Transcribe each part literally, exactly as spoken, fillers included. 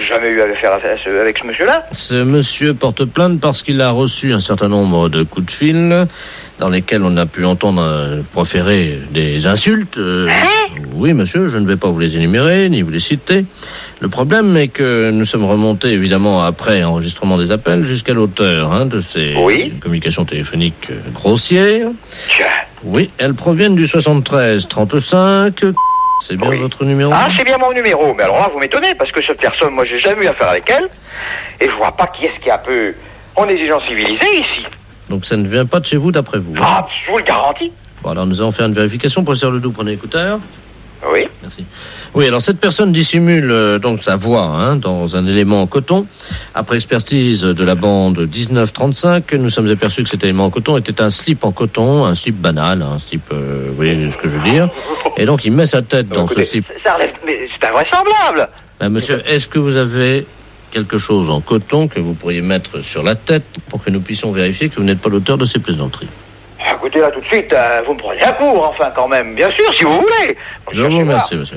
j'ai jamais eu affaire avec ce monsieur-là. Ce monsieur porte plainte parce qu'il a reçu un certain nombre de coups de fil dans lesquels on a pu entendre euh, proférer des insultes. Euh, hein? Oui, monsieur, je ne vais pas vous les énumérer, ni vous les citer. Le problème est que nous sommes remontés, évidemment, après enregistrement des appels, jusqu'à l'auteur hein, de ces oui. communications téléphoniques euh, grossières. Tiens. Oui, elles proviennent du soixante-treize trente-cinq. C'est bien oui. votre numéro? Ah, c'est bien mon numéro. Mais alors là, vous m'étonnez, parce que cette personne, moi, j'ai jamais eu affaire avec elle. Et je vois pas qui est-ce qui est un peu... On est des gens civilisés, ici. Donc ça ne vient pas de chez vous, d'après vous? Ah, je vous le garantis. Bon, alors nous allons faire une vérification. Professeur Ledoux, prenez l'écouteur. Oui. Merci. Oui, alors cette personne dissimule euh, donc sa voix hein, dans un élément en coton. Après expertise de la bande dix-neuf trente-cinq, nous sommes aperçus que cet élément en coton était un slip en coton, un slip banal, un slip, euh, vous voyez ce que je veux dire. Et donc il met sa tête dans écoutez, ce slip. Ça relève, mais c'est invraisemblable. Ben, monsieur, est-ce que vous avez quelque chose en coton que vous pourriez mettre sur la tête pour que nous puissions vérifier que vous n'êtes pas l'auteur de ces plaisanteries? Écoutez, là, tout de suite, euh, vous me prenez à court, enfin, quand même. Bien sûr, si vous voulez. Je vous remercie, monsieur.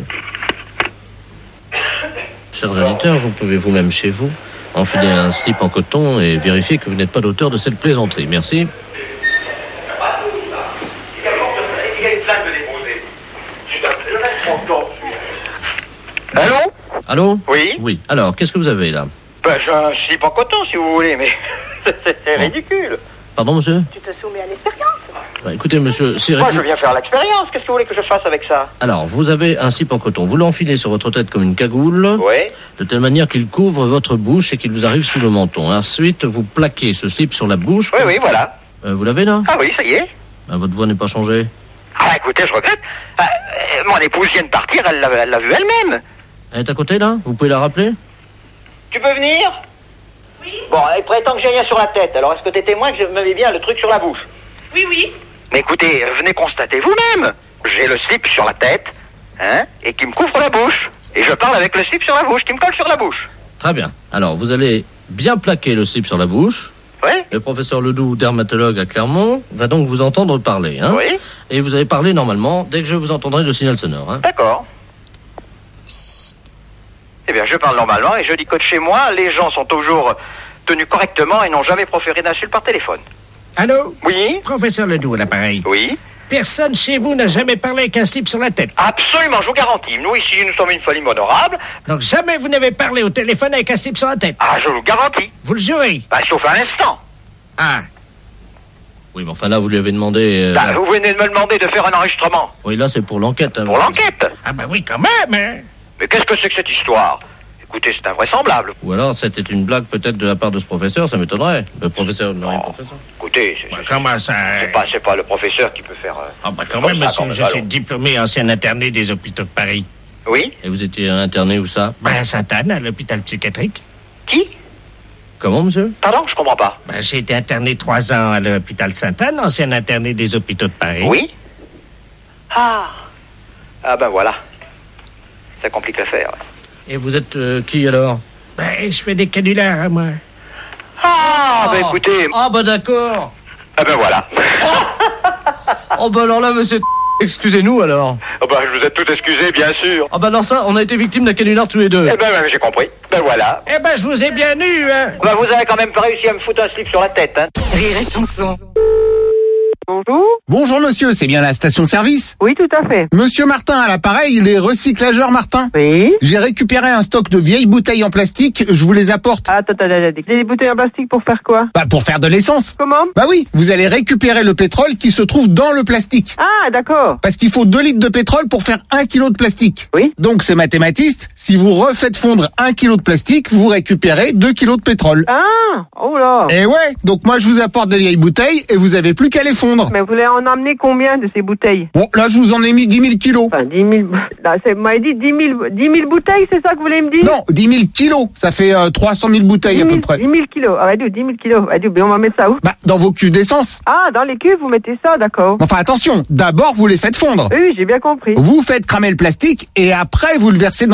Chers auditeurs, vous pouvez vous-même chez vous enfiler un slip en coton et vérifier que vous n'êtes pas l'auteur de cette plaisanterie. Merci. Allô? Allô? Oui? Oui. Alors, qu'est-ce que vous avez, là? Ben, j'ai un slip en coton, si vous voulez, mais c'est bon. ridicule. Pardon, monsieur? Tu te soumets à l'expérience? Bah, écoutez, monsieur, c'est Moi, je viens faire l'expérience. Qu'est-ce que vous voulez que je fasse avec ça? Alors, vous avez un slip en coton. Vous l'enfilez sur votre tête comme une cagoule. Oui. De telle manière qu'il couvre votre bouche et qu'il vous arrive sous le menton. Ensuite, vous plaquez ce slip sur la bouche. Oui, oui, voilà. Euh, vous l'avez, là? Ah oui, ça y est. Bah, votre voix n'est pas changée. Ah, écoutez, je regrette. Ah, euh, mon épouse vient de partir, elle l'a, elle l'a vu elle-même. Elle est à côté, là? Vous pouvez la rappeler? Tu peux venir? Oui. Bon, elle prétend que j'ai rien sur la tête. Alors, est-ce que t'es témoin que je me mets bien le truc sur la bouche? Oui, oui. Mais écoutez, venez constater vous-même. J'ai le slip sur la tête, hein, et qui me couvre la bouche. Et je parle avec le slip sur la bouche, qui me colle sur la bouche. Très bien. Alors, vous allez bien plaquer le slip sur la bouche. Oui. Le professeur Ledoux, dermatologue à Clermont, va donc vous entendre parler. Hein, oui. Et vous allez parler normalement dès que je vous entendrai le signal sonore. Hein. D'accord. Eh bien, je parle normalement et je dis que de chez moi, les gens sont toujours tenus correctement et n'ont jamais proféré d'insultes par téléphone. Allô? Oui. Professeur Ledoux à l'appareil. Oui. Personne chez vous n'a jamais parlé avec un slip sur la tête. Absolument, je vous garantis. Nous, ici, nous sommes une famille honorable. Donc jamais vous n'avez parlé au téléphone avec un slip sur la tête. Ah, je vous garantis. Vous le jurez? Bah, sauf un instant. Ah. Oui, mais enfin là, vous lui avez demandé... Euh, Bah, là... vous venez de me demander de faire un enregistrement. Oui, là, c'est pour l'enquête. Hein, pour l'enquête. Ah bah oui, quand même, hein. Mais qu'est-ce que c'est que cette histoire? Écoutez, c'est invraisemblable. Ou alors, c'était une blague peut-être de la part de ce professeur, ça m'étonnerait. Le professeur, non, non. professeur. Écoutez, c'est, bah, comment ça? C'est pas, c'est pas le professeur qui peut faire... Euh, ah bah quand même, monsieur, je suis diplômé ancien interné des hôpitaux de Paris. Oui. Et vous étiez interné où ça? Bah à Sainte-Anne, à l'hôpital psychiatrique. Qui? Comment, monsieur? Pardon, je comprends pas. Bah j'ai été interné trois ans à l'hôpital Sainte-Anne, ancien interné des hôpitaux de Paris. Oui. Ah. Ah ben voilà. Ça complique l'affaire. Et vous êtes euh, qui alors? Ben, je fais des canulars à moi. Ah, oh, bah écoutez... Ah, bah d'accord. Ah ben voilà. Oh, oh bah alors là, monsieur... Excusez-nous alors. Oh bah je vous ai tout excusé, bien sûr. Ah bah alors ça, on a été victimes d'un canular tous les deux. Eh ben, ben j'ai compris. Ben voilà. Eh ben je vous ai bien eu, hein. Bah vous avez quand même pas réussi à me foutre un slip sur la tête, hein. Rire et chanson. Bonjour. Bonjour monsieur, c'est bien la station-service? Oui, tout à fait. Monsieur Martin à l'appareil, les recyclageurs Martin. Oui. J'ai récupéré un stock de vieilles bouteilles en plastique, je vous les apporte. Attends, attends, attends. Des bouteilles en plastique pour faire quoi? Bah pour faire de l'essence. Comment? Bah oui, vous allez récupérer le pétrole qui se trouve dans le plastique. Ah, d'accord. Parce qu'il faut deux litres de pétrole pour faire un kilo de plastique. Oui. Donc c'est mathématiste, si vous refaites fondre un kilo de plastique, vous récupérez deux kilos de pétrole. Ah, oh là. Et ouais, donc moi je vous apporte des vieilles bouteilles et vous avez plus qu'à les fondre. Mais vous voulez en amener combien de ces bouteilles? Bon, là je vous en ai mis dix mille kilos. Enfin, dix mille... Là, c'est... Vous m'avez dit dix mille... dix mille bouteilles, c'est ça que vous voulez me dire? Non, dix mille kilos, ça fait euh, trois cent mille bouteilles dix mille, à peu près. dix mille kilos, ah, dix mille kilos. Ah, mais on va mettre ça où? Bah, dans vos cuves d'essence. Ah, dans les cuves, vous mettez ça, d'accord. Enfin attention, d'abord vous les faites fondre. Oui, j'ai bien compris. Vous faites cramer le plastique et après vous le versez dans les cuves d'essence.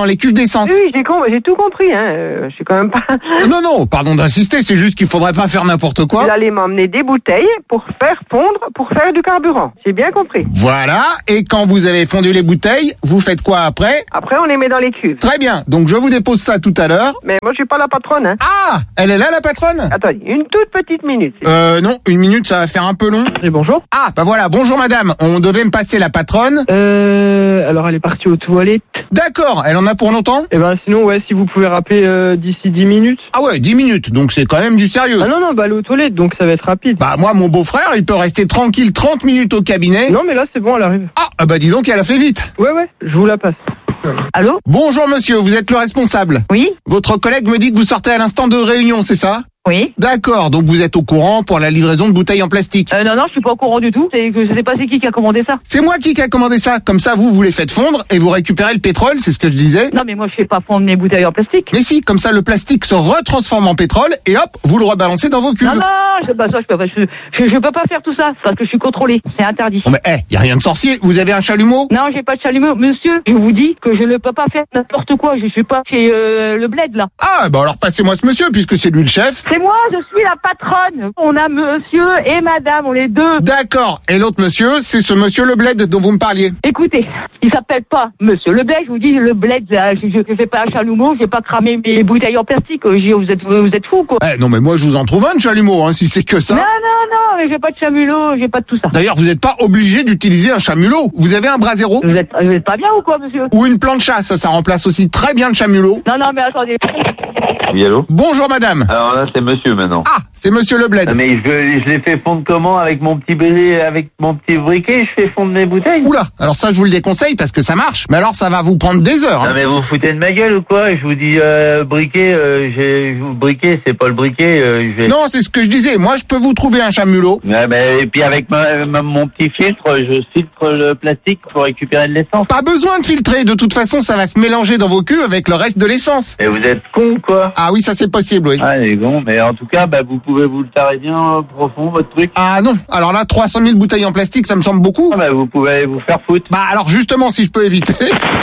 d'essence. Oui, j'ai, com- j'ai tout compris, hein. Euh, je suis quand même pas... Non, non, pardon d'insister, c'est juste qu'il faudrait pas faire n'importe quoi. Vous allez m'emmener des bouteilles pour faire fondre, pour faire du carburant. J'ai bien compris. Voilà, et quand vous avez fondu les bouteilles, vous faites quoi après? Après, on les met dans les cuves. Très bien, donc je vous dépose ça tout à l'heure. Mais moi, je suis pas la patronne, hein. Ah, elle est là la patronne? Attendez, une toute petite minute. Euh, non, une minute, ça va faire un peu long. Et bonjour. Ah, bah voilà, bonjour madame, on devait me passer la patronne. Euh, alors elle est partie aux toilettes. D'accord, elle en a pour longtemps? Et ben sinon ouais, si vous pouvez rappeler euh, d'ici dix minutes. Ah ouais, dix minutes, donc c'est quand même du sérieux. Ah non non, bah elle est aux toilettes, donc ça va être rapide. Bah moi, mon beau-frère, il peut rester tranquille trente minutes au cabinet. Non mais là c'est bon, elle arrive. Ah, ah bah dis donc, elle a fait vite. Ouais ouais, je vous la passe. Allô? Bonjour monsieur, vous êtes le responsable. Oui? Votre collègue me dit que vous sortez à l'instant de réunion, c'est ça? Oui? D'accord, donc vous êtes au courant pour la livraison de bouteilles en plastique. Euh, non, non, je suis pas au courant du tout. C'est que je sais pas c'est qui qui a commandé ça. C'est moi qui ai commandé ça, comme ça vous, vous les faites fondre et vous récupérez le pétrole, c'est ce que je disais. Non, mais moi, je fais pas fondre mes bouteilles en plastique. Mais si, comme ça le plastique se retransforme en pétrole et hop, vous le rebalancez dans vos cuves. Non, non, je, bah, ça, je, peux, pas- je, je, je peux pas faire tout ça parce que je suis contrôlée. C'est interdit. Bon mais, eh, y a rien de sorcier, vous avez un chalumeau? Non, j'ai pas de chalumeau. Monsieur, je vous dis que je ne peux pas faire n'importe quoi. Je suis pas chez euh, le bled, là. Ah, bah alors passez-moi ce monsieur, puisque c'est lui le chef. C'est moi, je suis la patronne. On a monsieur et madame, on est deux. D'accord, et l'autre monsieur, c'est ce monsieur le bled dont vous me parliez. Écoutez, il s'appelle pas monsieur le bled. Je vous dis, le bled, là, je, je fais pas un chalumeau, j'ai pas cramé mes bouteilles en plastique. Je dis, vous êtes, vous êtes fous, quoi. Eh, non mais moi je vous en trouve un de chalumeau, hein, si c'est que ça. Non, non, non, mais j'ai pas de chamelot, j'ai pas de tout ça. D'ailleurs, vous n'êtes pas obligé d'utiliser un chamuleau. Vous avez un brasero Vous êtes, vous êtes pas bien ou quoi, monsieur? ou une plancha, ça, ça remplace aussi très bien le chamuleau. Non, non, mais attendez. Oui, allô? Bonjour madame. Alors là, c'est monsieur maintenant. Ah, c'est monsieur le bled. Ah, mais je, je l'ai fait fondre comment? Avec mon petit bébé, avec mon petit briquet, je fais fondre mes bouteilles? Oula, alors ça je vous le déconseille parce que ça marche. Mais alors ça va vous prendre des heures. Non Hein. mais vous vous foutez de ma gueule ou quoi? Je vous dis euh, briquet, euh, j'ai, je vous- briquet, c'est pas le briquet. Euh, je vais- Non, c'est ce que je disais. Moi je peux vous trouver un chamuleau. Ouais, mais, et puis avec ma, ma- mon petit filtre, je filtre le plastique pour récupérer de l'essence. Pas besoin de filtrer, de toute façon ça va se mélanger dans vos cuves avec le reste de l'essence. Et vous êtes con quoi? Ah oui, ça c'est possible, oui. Ah les cons, mais en tout cas, bah, vous pouvez vous le tarer bien euh, profond votre truc. Ah non, alors là trois cent mille bouteilles en plastique, ça me semble beaucoup. Ah, bah, vous pouvez vous faire foutre. Bah alors justement, si je peux éviter.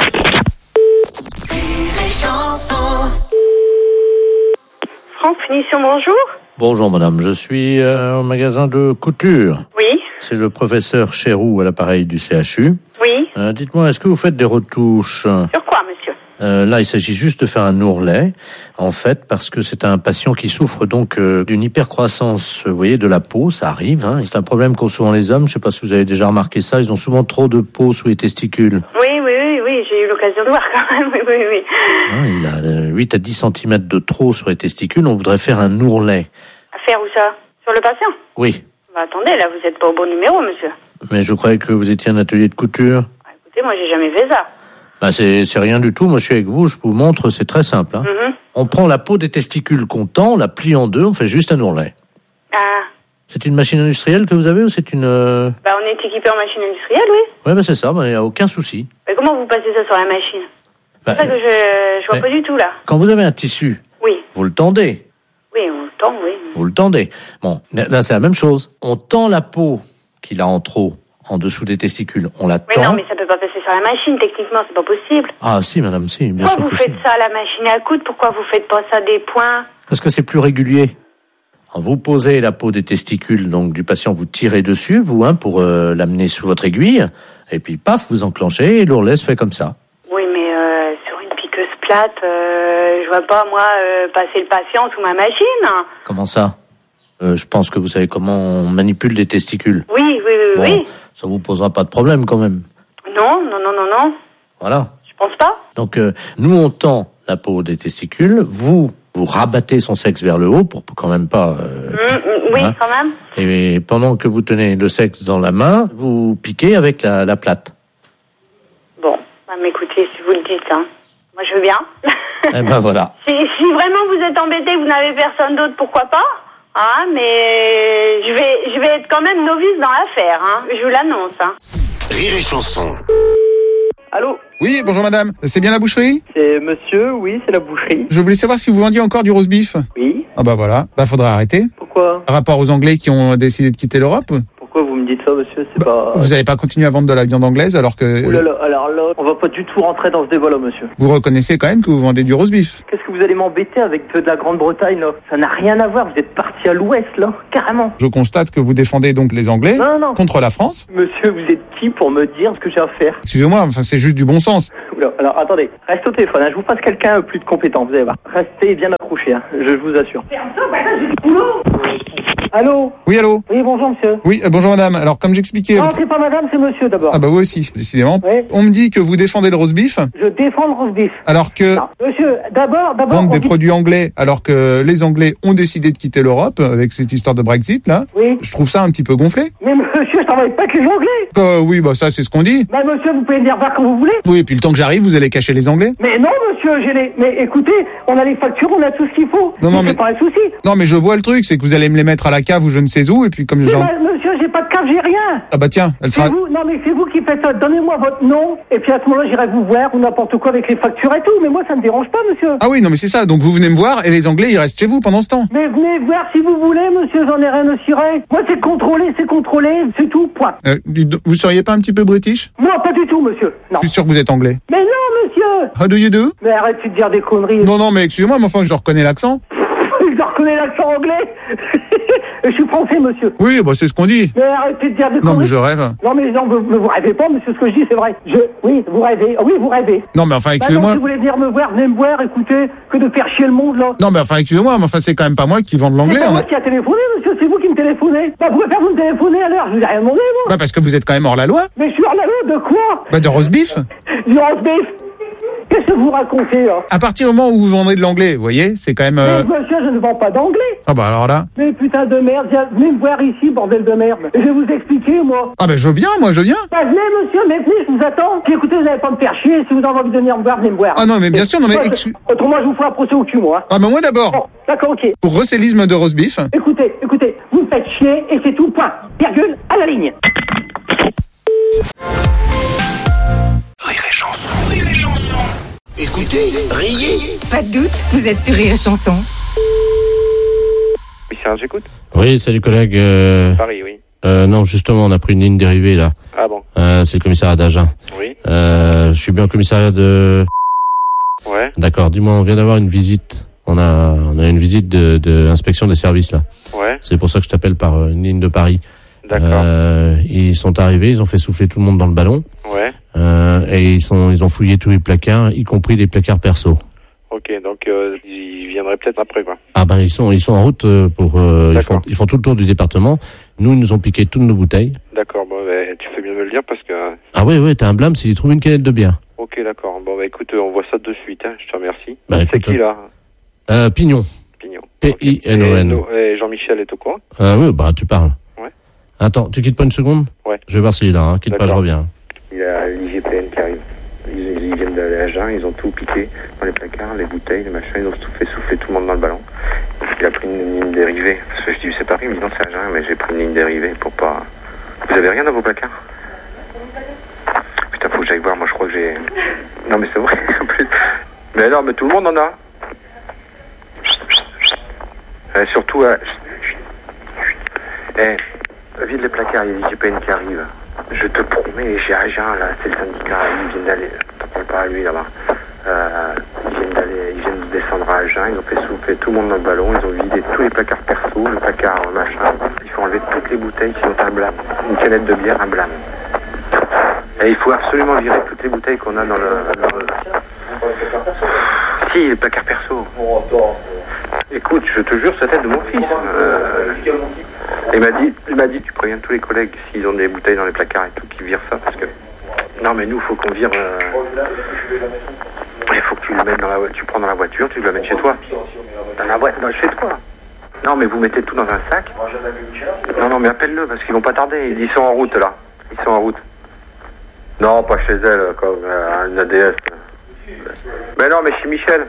France Finition, bonjour. Bonjour madame, je suis euh, au magasin de couture. Oui, C'est le professeur Chéroux à l'appareil du C H U. oui. Euh, dites-moi, est-ce que vous faites des retouches? Sur quoi, monsieur? Euh, Là, il s'agit juste de faire un ourlet, en fait, parce que c'est un patient qui souffre donc euh, d'une hypercroissance, vous voyez, de la peau, ça arrive. Hein. C'est un problème qu'ont souvent les hommes, je sais pas si vous avez déjà remarqué ça, ils ont souvent trop de peau sous les testicules. Oui, oui, oui, oui, j'ai eu l'occasion de voir quand même, oui, oui, oui. Hein, il a euh, huit à dix centimètres de trop sur les testicules, on voudrait faire un ourlet. À faire où ça? Sur le patient? Oui, Bah attendez, là, vous êtes pas au bon numéro, monsieur. mais je croyais que vous étiez un atelier de couture. Bah, écoutez, moi, j'ai jamais fait ça. Bah, c'est c'est rien du tout, moi je suis avec vous, je vous montre, c'est très simple. Hein. Mhm. On prend la peau des testicules qu'on tend, on la plie en deux, on fait juste un ourlet. Ah, C'est une machine industrielle que vous avez ou c'est une... euh... bah on est équipé en machine industrielle, oui. Ouais, bah c'est ça, il n'y a aucun souci. Mais comment vous passez ça sur la machine? Bah, C'est ça que je, je vois mais- pas du tout, là. quand vous avez un tissu, Oui, vous le tendez, oui, on le tend, oui. vous le tendez. Bon, là c'est la même chose. On tend la peau qu'il a en trop, en dessous des testicules. On la Mais tend. non, mais ça peut pas passer sur la machine, techniquement, c'est pas possible. Ah si, madame, si, bien Pourquoi sûr vous que faites si. ça à la machine à coudre? Pourquoi vous faites pas ça des points? Parce que c'est plus régulier. Alors, vous posez la peau des testicules donc du patient, vous tirez dessus, vous, hein, pour euh, l'amener sous votre aiguille, et puis paf, vous enclenchez et l'ourlet se fait comme ça. Oui, mais euh, sur une piqueuse plate, euh, je vois pas, moi, euh, passer le patient sous ma machine. Comment ça? Euh, je pense que vous savez comment on manipule les testicules. Oui, oui, oui, Bon, oui. ça vous posera pas de problème quand même. Non, non, non, non, non. Voilà. Je pense pas. Donc euh, nous on tend la peau des testicules, vous vous rabattez son sexe vers le haut pour quand même pas. Euh, Mm, mm, oui, hein. quand même. Et pendant que vous tenez le sexe dans la main, vous piquez avec la, la plate. Bon, bah, mais écoutez, si vous le dites, hein. Moi, je veux bien. Eh ben voilà. si, si vraiment vous êtes embêté, vous n'avez personne d'autre, pourquoi pas? Ah, mais je vais, je vais être quand même novice dans l'affaire, hein. Je vous l'annonce, hein. Rire et chanson. Allô? Oui, bonjour madame. C'est bien la boucherie? C'est monsieur, oui, c'est la boucherie. Je voulais savoir si vous vendiez encore du roast beef. Oui. Ah bah voilà, bah faudra arrêter. Pourquoi? Par rapport aux Anglais qui ont décidé de quitter l'Europe. Pourquoi vous me dites ça, monsieur, c'est Bah, pas... Vous n'allez pas continuer à vendre de la viande anglaise alors que Ouh là là, alors là, on va pas du tout rentrer dans ce débat-là, monsieur. vous reconnaissez quand même que vous vendez du roast beef. Qu'est-ce que vous allez m'embêter avec de la Grande-Bretagne, là? Ça n'a rien à voir, vous êtes parti à l'ouest, là, carrément. Je constate que vous défendez donc les Anglais Non, non. contre la France. Monsieur, vous êtes qui pour me dire ce que j'ai à faire? Excusez-moi, enfin c'est juste du bon sens. Oula, alors attendez, reste au téléphone, hein, je vous passe quelqu'un plus de compétent, vous allez voir. Restez bien accrochés, hein, je vous assure. Allô? Oui, allô? Oui, bonjour, monsieur. Oui, euh, bonjour madame. Alors comme j'expliquais... Non, c'est pas madame, c'est monsieur, d'abord. Ah bah vous aussi, décidément. Oui. On me dit que vous défendez le roast beef Je défends le roast beef. alors que... Non, monsieur, d'abord, d'abord... Vendre on des dit- produits anglais alors que les Anglais ont décidé de quitter l'Europe avec cette histoire de Brexit là. Oui. Je trouve ça un petit peu gonflé. Mais monsieur, je travaille pas avec les Anglais. Euh, oui, bah ça c'est ce qu'on dit. Bah monsieur, vous pouvez venir voir quand vous voulez. Oui, et puis le temps que j'arrive, vous allez cacher les Anglais. Mais non, monsieur, j'ai les... Mais écoutez, on a les factures, on a tout ce qu'il faut. Non, non, C'est mais- pas un souci. Non mais je vois le truc, c'est que vous allez me les mettre à la cave ou je ne sais où et puis comme Mais genre... bah, monsieur, j'ai pas de carte, j'ai rien. Ah bah tiens, elle C'est sera... vous, non mais c'est vous qui faites ça. Donnez-moi votre nom et puis à ce moment-là, j'irai vous voir ou n'importe quoi avec les factures et tout. Mais moi, ça me dérange pas, monsieur. Ah oui, non mais c'est ça, donc vous venez me voir et les Anglais ils restent chez vous pendant ce temps. Mais venez voir si vous voulez, monsieur, j'en ai rien à cirer. Moi, c'est contrôlé, c'est contrôlé, c'est tout, point. Euh, dites donc, vous seriez pas un petit peu british? Moi, pas du tout, monsieur. Non. Je suis sûr que vous êtes anglais. Mais non, monsieur. How do you do? Mais arrêtez de dire des conneries. Non, non, mais excusez-moi, mais enfin je reconnais l'accent. Je reconnais l'accent anglais. Je suis français, monsieur. Oui, bah c'est ce qu'on dit. Mais arrêtez de dire des Non mais conneries. je rêve. Non, mais non, vous, vous rêvez pas, monsieur, ce que je dis, c'est vrai. Je, oui, vous rêvez. Oui, vous rêvez. Non mais enfin Bah non, excusez-moi. si vous voulez venir me voir, venez me voir, écoutez, que de faire chier le monde, là. Non mais enfin excusez-moi, mais enfin c'est quand même pas moi qui vends de C'est l'anglais. pas on moi a- qui a téléphoné, monsieur, c'est vous qui me téléphonez. Bah, pourquoi faire vous me téléphoner à l'heure? Je vous ai rien demandé, moi. Bah parce que vous êtes quand même hors la loi. Mais je suis hors la loi, de quoi? Bah de roast beef. Du roast beef. Qu'est-ce que vous racontez, là? À partir du moment où vous vendez de l'anglais, vous voyez, c'est quand même... euh, Mais monsieur, je ne vends pas d'anglais. Ah bah alors là... Mais putain de merde, viens- venez me voir ici, bordel de merde. Je vais vous expliquer, moi. Ah bah je viens, moi je viens. Bah, venez, monsieur, mais venez, je vous attends. Puis écoutez, vous n'allez pas me faire chier. Si vous avez envie de venir me voir, venez me voir. Ah non mais bien sûr, non mais... Moi, je- excu- Autrement, je vous ferai un procès au cul, moi. Ah bah moi d'abord, Bon, d'accord, ok. pour recélisme de roast beef. Écoutez, écoutez, vous me faites chier et c'est tout, point. Virgule, à la ligne. Rire et chanson, rire et chanson. Écoutez, riez. Pas de doute, vous êtes sur Rire et Chanson. Oui, Serge, j'écoute. Oui, salut collègue. Euh, Paris, oui. euh, non, justement, on a pris une ligne dérivée là. Ah bon? Euh, c'est le commissariat d'Agen. Oui. Euh, je suis bien au commissariat de... Ouais. D'accord, dis-moi, on vient d'avoir une visite. On a, on a une visite de, de inspection des services là. Ouais. C'est pour ça que je t'appelle par euh, une ligne de Paris. D'accord. Euh, ils sont arrivés, ils ont fait souffler tout le monde dans le ballon. Ouais. Euh, et ils sont, ils ont fouillé tous les placards, y compris les placards perso. Ok, donc euh, ils viendraient peut-être après, quoi. Ah ben ils sont, ils sont en route euh, pour, euh, ils D'accord. font, ils font tout le tour du département. Nous, ils nous ont piqué toutes nos bouteilles. D'accord, bon, bah, tu fais bien me le dire parce que... Ah oui, oui, t'as un blâme s'ils trouvent une canette de bière. Ok, d'accord. Bon, bah écoute, euh, on voit ça de suite, hein. Je te remercie. Bah, C'est écoute, qui, là? Euh, Pignon. Pignon. P I N O N. Et, no- et Jean-Michel est au courant? Euh, oui, bah tu parles. Ouais. Attends, tu quittes pas une seconde? Ouais. Je vais voir s'il est là, hein. Quitte pas, je D'accord. reviens. Il y a l'I G P N qui arrive. Ils, ils viennent d'aller à Agen, ils ont tout piqué dans les placards, les bouteilles, les machins, ils ont tout fait souffler tout le monde dans le ballon. Il a pris une ligne dérivée. Parce que je dis c'est Paris, il me dit non c'est Agen, mais j'ai pris une ligne dérivée pour pas... Vous avez rien dans vos placards? Putain, faut que j'aille voir, moi je crois que j'ai... Non mais c'est vrai, en plus. Mais non, mais tout le monde en a. Et surtout, euh... eh, vide les placards, il y a l'I G P N qui arrive. Je te promets, j'ai Agen, là, c'est le syndicat, ils viennent d'aller, t'en parles pas à lui, là-bas. Euh, ils viennent d'aller, ils viennent de descendre à Agen, ils ont fait souffler tout le monde dans le ballon, ils ont vidé tous les placards perso, le placard machin. Il faut enlever toutes les bouteilles qui ont un blâme. Une canette de bière, un blâme. Et il faut absolument virer toutes les bouteilles qu'on a dans le... Dans le... Si, les placards perso. Écoute, je te jure, c'est la tête de mon fils. Euh... Il m'a dit, il m'a dit, tu préviens tous les collègues s'ils ont des bouteilles dans les placards et tout, qu'ils virent ça, parce que... Non, mais nous, faut qu'on vire... Euh... Il faut que tu le mettes dans la voiture, tu prends dans la voiture, tu le mets chez toi. Dans la boîte, dans, chez toi. Non, mais vous mettez tout dans un sac. Non, non, mais appelle-le, parce qu'ils vont pas tarder. Ils sont en route, là. Ils sont en route. Non, pas chez elle, comme euh, une A D S. Mais non, mais chez Michel.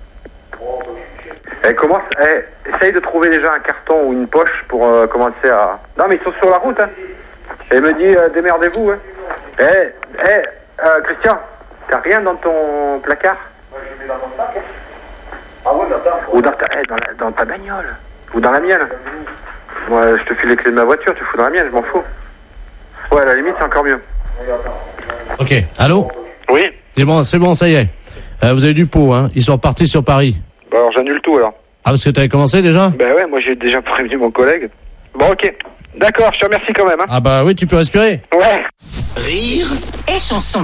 Elle commence, elle, essaye de trouver déjà un carton ou une poche pour euh, commencer à... Non, mais ils sont sur la route, hein. Elle me dit, euh, démerdez-vous, hein. Eh, eh, euh, Christian, t'as rien dans ton placard? Moi, je mets dans mon sac. Ah ouais, dans ta... Ou dans ta, eh, dans, la, dans ta bagnole. Ou dans la mienne. Moi, je te file les clés de ma voiture, tu fous dans la mienne, je m'en fous. Ouais, à la limite, c'est encore mieux. Ok, allô? Oui. C'est bon, c'est bon, ça y est. Euh, vous avez du pot, hein. Ils sont repartis sur Paris. Bah alors j'annule tout alors. Ah, parce que t'avais commencé déjà? Bah ouais, moi j'ai déjà prévenu mon collègue. Bon, ok. D'accord, je te remercie quand même. Hein. Ah bah oui, tu peux respirer. Ouais. Rire et chanson.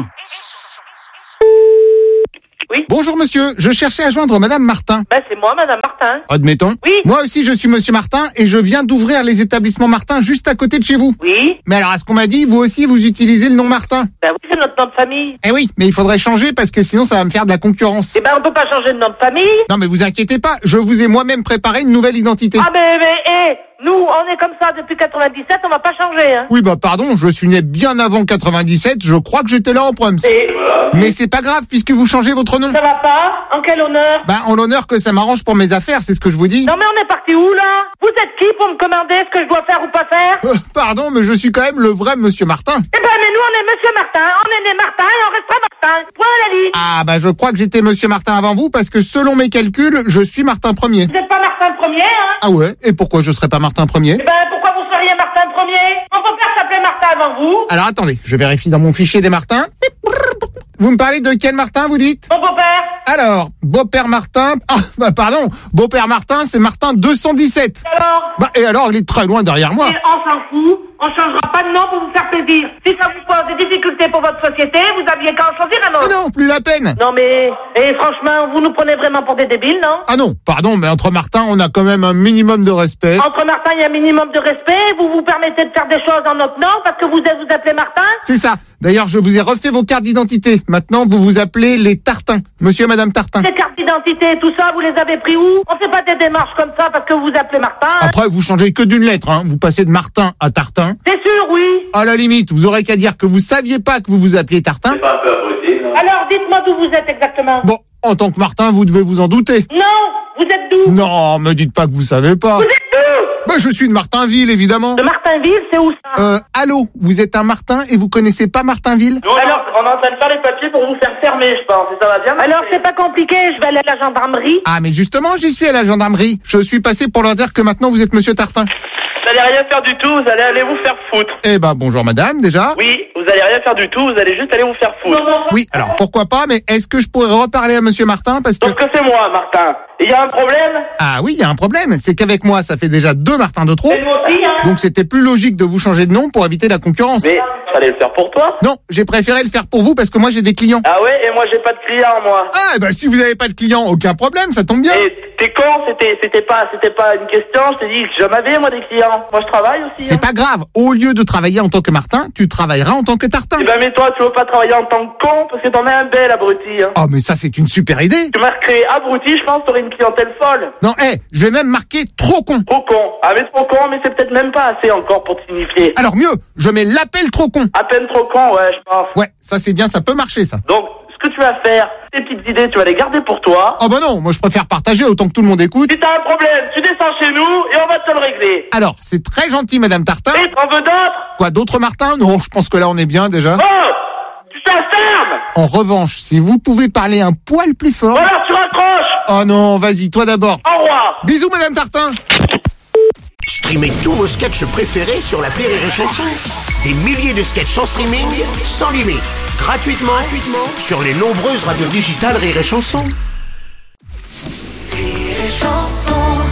Oui. Bonjour monsieur, je cherchais à joindre madame Martin. Ben c'est moi, madame Martin. Admettons. Oui. Moi aussi je suis monsieur Martin et je viens d'ouvrir les établissements Martin juste à côté de chez vous. Oui. Mais alors à ce qu'on m'a dit, vous aussi vous utilisez le nom Martin. Ben oui, c'est notre nom de famille. Eh oui, mais il faudrait changer parce que sinon ça va me faire de la concurrence. Eh ben on peut pas changer de nom de famille. Non mais vous inquiétez pas, je vous ai moi-même préparé une nouvelle identité. Ah mais, mais, eh, nous on est comme ça depuis quatre-vingt-dix-sept, on va pas changer, hein. Oui bah pardon, je suis né bien avant quatre-vingt-dix-sept, je crois que j'étais là en proms. Et... Mais c'est pas grave puisque vous changez votre nom. Ça va pas? En quel honneur? Ben en l'honneur que ça m'arrange pour mes affaires, c'est ce que je vous dis. Non mais on est parti où là? Vous êtes qui pour me commander ce que je dois faire ou pas faire? Euh, pardon, mais je suis quand même le vrai monsieur Martin. Eh ben mais nous on est monsieur Martin, on est né Martin et on restera Martin. Point à la ligne. Ah bah je crois que j'étais monsieur Martin avant vous parce que selon mes calculs, je suis Martin Premier. Vous êtes pas Martin Premier, hein? Ah ouais? Et pourquoi je serais pas Martin Premier? Eh ben pourquoi vous seriez Martin Premier? Mon beau-père s'appelait Martin avant vous. Alors attendez, je vérifie dans mon fichier des Martins. Vous me parlez de quel Martin, vous dites? Mon beau-père. Alors, beau-père Martin... Ah, bah pardon, beau-père Martin, c'est Martin deux cent dix-sept. Alors? Bah et alors, il est très loin derrière moi. Et on s'en fout, on changera pas de nom pour vous faire plaisir. Si ça vous pose des difficultés pour votre société, vous aviez qu'à en choisir un autre. Ah non, plus la peine. Non mais, et franchement, vous nous prenez vraiment pour des débiles, non? Ah non, pardon, mais entre Martin, on a quand même un minimum de respect. Entre Martin, il y a un minimum de respect, vous vous permettez de faire des choses en notre nom parce que vous êtes, vous appelez Martin? C'est ça. D'ailleurs, je vous ai refait vos cartes d'identité. Maintenant, vous vous appelez les Tartins. Monsieur et madame Tartin. Les cartes d'identité et tout ça, vous les avez pris où? On fait pas des démarches comme ça parce que vous vous appelez Martin. Après, vous changez que d'une lettre, hein. Vous passez de Martin à Tartin. C'est sûr, oui. À la limite, vous aurez qu'à dire que vous saviez pas que vous vous appeliez Tartin. C'est pas un peu abruti, non? Alors, dites-moi d'où vous êtes exactement. Bon, en tant que Martin, vous devez vous en douter. Non, vous êtes d'où? Non, me dites pas que vous savez pas. Vous êtes d'où? Bah, je suis de Martinville, évidemment. De Martinville, c'est où ça? Euh, allô, vous êtes un Martin et vous connaissez pas Martinville? Nous, alors, on est en train de faire les papiers pour vous faire fermer, je pense. Et ça va bien? Alors, c'est pas compliqué, je vais aller à la gendarmerie. Ah, mais justement, j'y suis à la gendarmerie. Je suis passé pour leur dire que maintenant vous êtes monsieur Tartin. Vous allez rien faire du tout, vous allez aller vous faire foutre. Eh ben, bonjour madame, déjà. Oui, vous allez rien faire du tout, vous allez juste aller vous faire foutre. Non, non, Oui, alors pourquoi pas, mais est-ce que je pourrais reparler à monsieur Martin parce que... Sauf que c'est moi, Martin. Il y a un problème? Ah oui, il y a un problème, c'est qu'avec moi, ça fait déjà deux Martins de trop. C'est moi aussi, hein. Donc c'était plus logique de vous changer de nom pour éviter la concurrence. Mais, fallait le faire pour toi? Non, j'ai préféré le faire pour vous parce que moi j'ai des clients. Ah ouais, et moi j'ai pas de clients, moi. Ah, bah si vous avez pas de clients, aucun problème, ça tombe bien. Et t'es con, c'était, c'était pas, c'était pas une question, je t'ai dit que j'en avais, moi, des clients. Moi, je travaille aussi. C'est hein. pas grave, au lieu de travailler en tant que Martin, tu travailleras en tant que Tartin. Eh ben, mais toi, tu veux pas travailler en tant que con, parce que t'en es un bel abruti, hein. Oh, mais ça c'est une super idée. Tu marquerais abruti, je pense, t'aurais une clientèle folle. Non, hé, hey, je vais même marquer trop con. Trop con. Ah, mais trop con, mais c'est peut-être même pas assez encore pour te signifier. Alors mieux, je mets l'appel trop con. À peine trop con, ouais, je pense. Ouais, ça c'est bien, ça peut marcher ça. Donc, ce que tu vas faire, tes petites idées, tu vas les garder pour toi. Oh bah non, moi je préfère partager autant que tout le monde écoute. Si t'as un problème, tu descends chez nous et on va te le régler. Alors, c'est très gentil madame Tartin. Et t'en veux d'autres? Quoi, d'autres Martin? Non, je pense que là on est bien déjà. Oh! Tu t'enfermes! En revanche, si vous pouvez parler un poil plus fort... Alors tu raccroches! Oh non, vas-y, toi d'abord. Au revoir! Bisous madame Tartin. Streamez tous vos sketchs préférés sur l'appli Rire et Chanson. Des milliers de sketchs en streaming, sans limite, gratuitement, gratuitement sur les nombreuses radios digitales Rire et Chanson. Rire et chanson.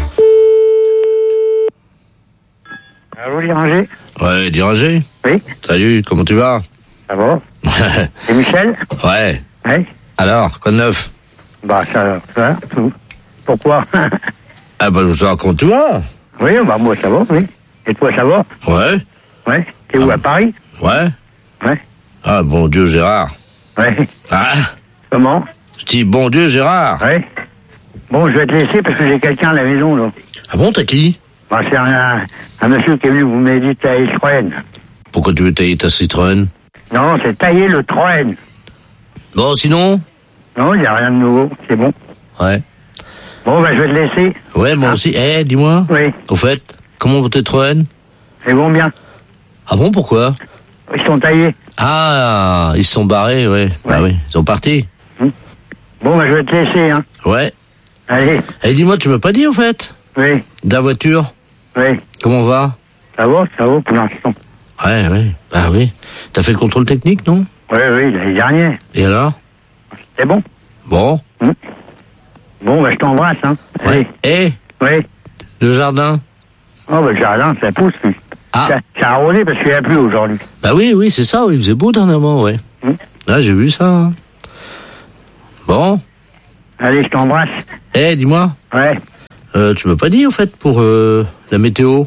Allô, Diranger? Ouais, Diranger. Oui. Salut, comment tu vas? Ça va? C'est Michel? Ouais. Oui. Alors, quoi de neuf? Bah, ça, ça, tout. Pourquoi? Ah bah, je veux savoir comment tu vas. Oui, bah, moi, ça va, oui. Et toi, ça va? Ouais. Ouais. T'es où, à Paris? Ouais. Ouais. Ah, bon Dieu, Gérard. Ouais. Ah. Comment? Je dis bon Dieu, Gérard. Ouais. Bon, je vais te laisser parce que j'ai quelqu'un à la maison, là. Ah bon, t'as qui? Bah, c'est un, un monsieur qui est venu vous m'aider tailler le Citroën. Pourquoi tu veux tailler ta Citroën? Non, c'est tailler le Citroën. Bon, sinon? Non, il n'y a rien de nouveau, c'est bon. Ouais. Bon, bah, je vais te laisser. Ouais, moi hein? aussi. Eh, hey, dis-moi. Oui. Au fait, comment vont tes Citroën? C'est bon, bien. Ah bon, pourquoi? Ils sont taillés. Ah, ils se sont barrés, ouais. ouais. Bah oui, ils sont partis. Hum. Bon, bah, je vais te laisser, hein. Ouais. Allez. Eh, dis-moi, tu m'as pas dit, au fait? Oui. De la voiture? Oui. Comment on va? Ça va, ça va pour l'instant. Ouais, ouais, bah oui. T'as fait le contrôle technique, non? Oui, oui, l'année dernière. Et alors? C'est bon. Bon. Mmh. Bon, ben, je t'embrasse, hein. Ouais. Et? Oui. Le jardin? Oh, ben, le jardin, ça pousse, lui. Ah. Ça, ça a arrosé parce qu'il n'y a plus aujourd'hui. Bah oui, oui, c'est ça, oui, il faisait beau dernièrement, ouais. Mmh. Là, j'ai vu ça. Hein. Bon. Allez, je t'embrasse. Eh, dis-moi. Ouais. Euh, tu m'as pas dit, en fait, pour euh, la météo?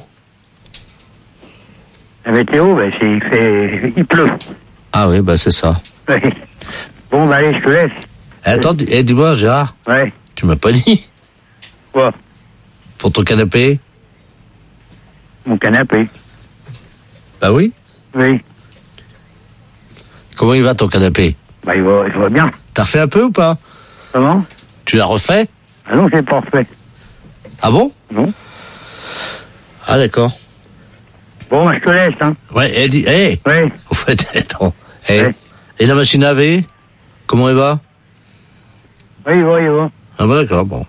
La météo, ben, c'est, il fait, il pleut. Ah oui, bah c'est ça. Oui. Bon, ben, allez, je te laisse. Eh, attends, eh, dis-moi, Gérard. Ouais. Tu m'as pas dit? Quoi? Pour ton canapé? Mon canapé. Bah oui. Oui. Comment il va, ton canapé? Bah, il va, il va bien. T'as refait un peu ou pas? Comment? Tu l'as refait? Ah non, c'est pas refait. Ah bon? Non. Ah d'accord. Bon, bah, je te laisse, hein. Ouais, eh, dis, eh. Oui. Au fait, attends. Eh. Ouais. Et la machine à laver? Comment elle va? Oui, il va, il va. Ah bah d'accord, bon.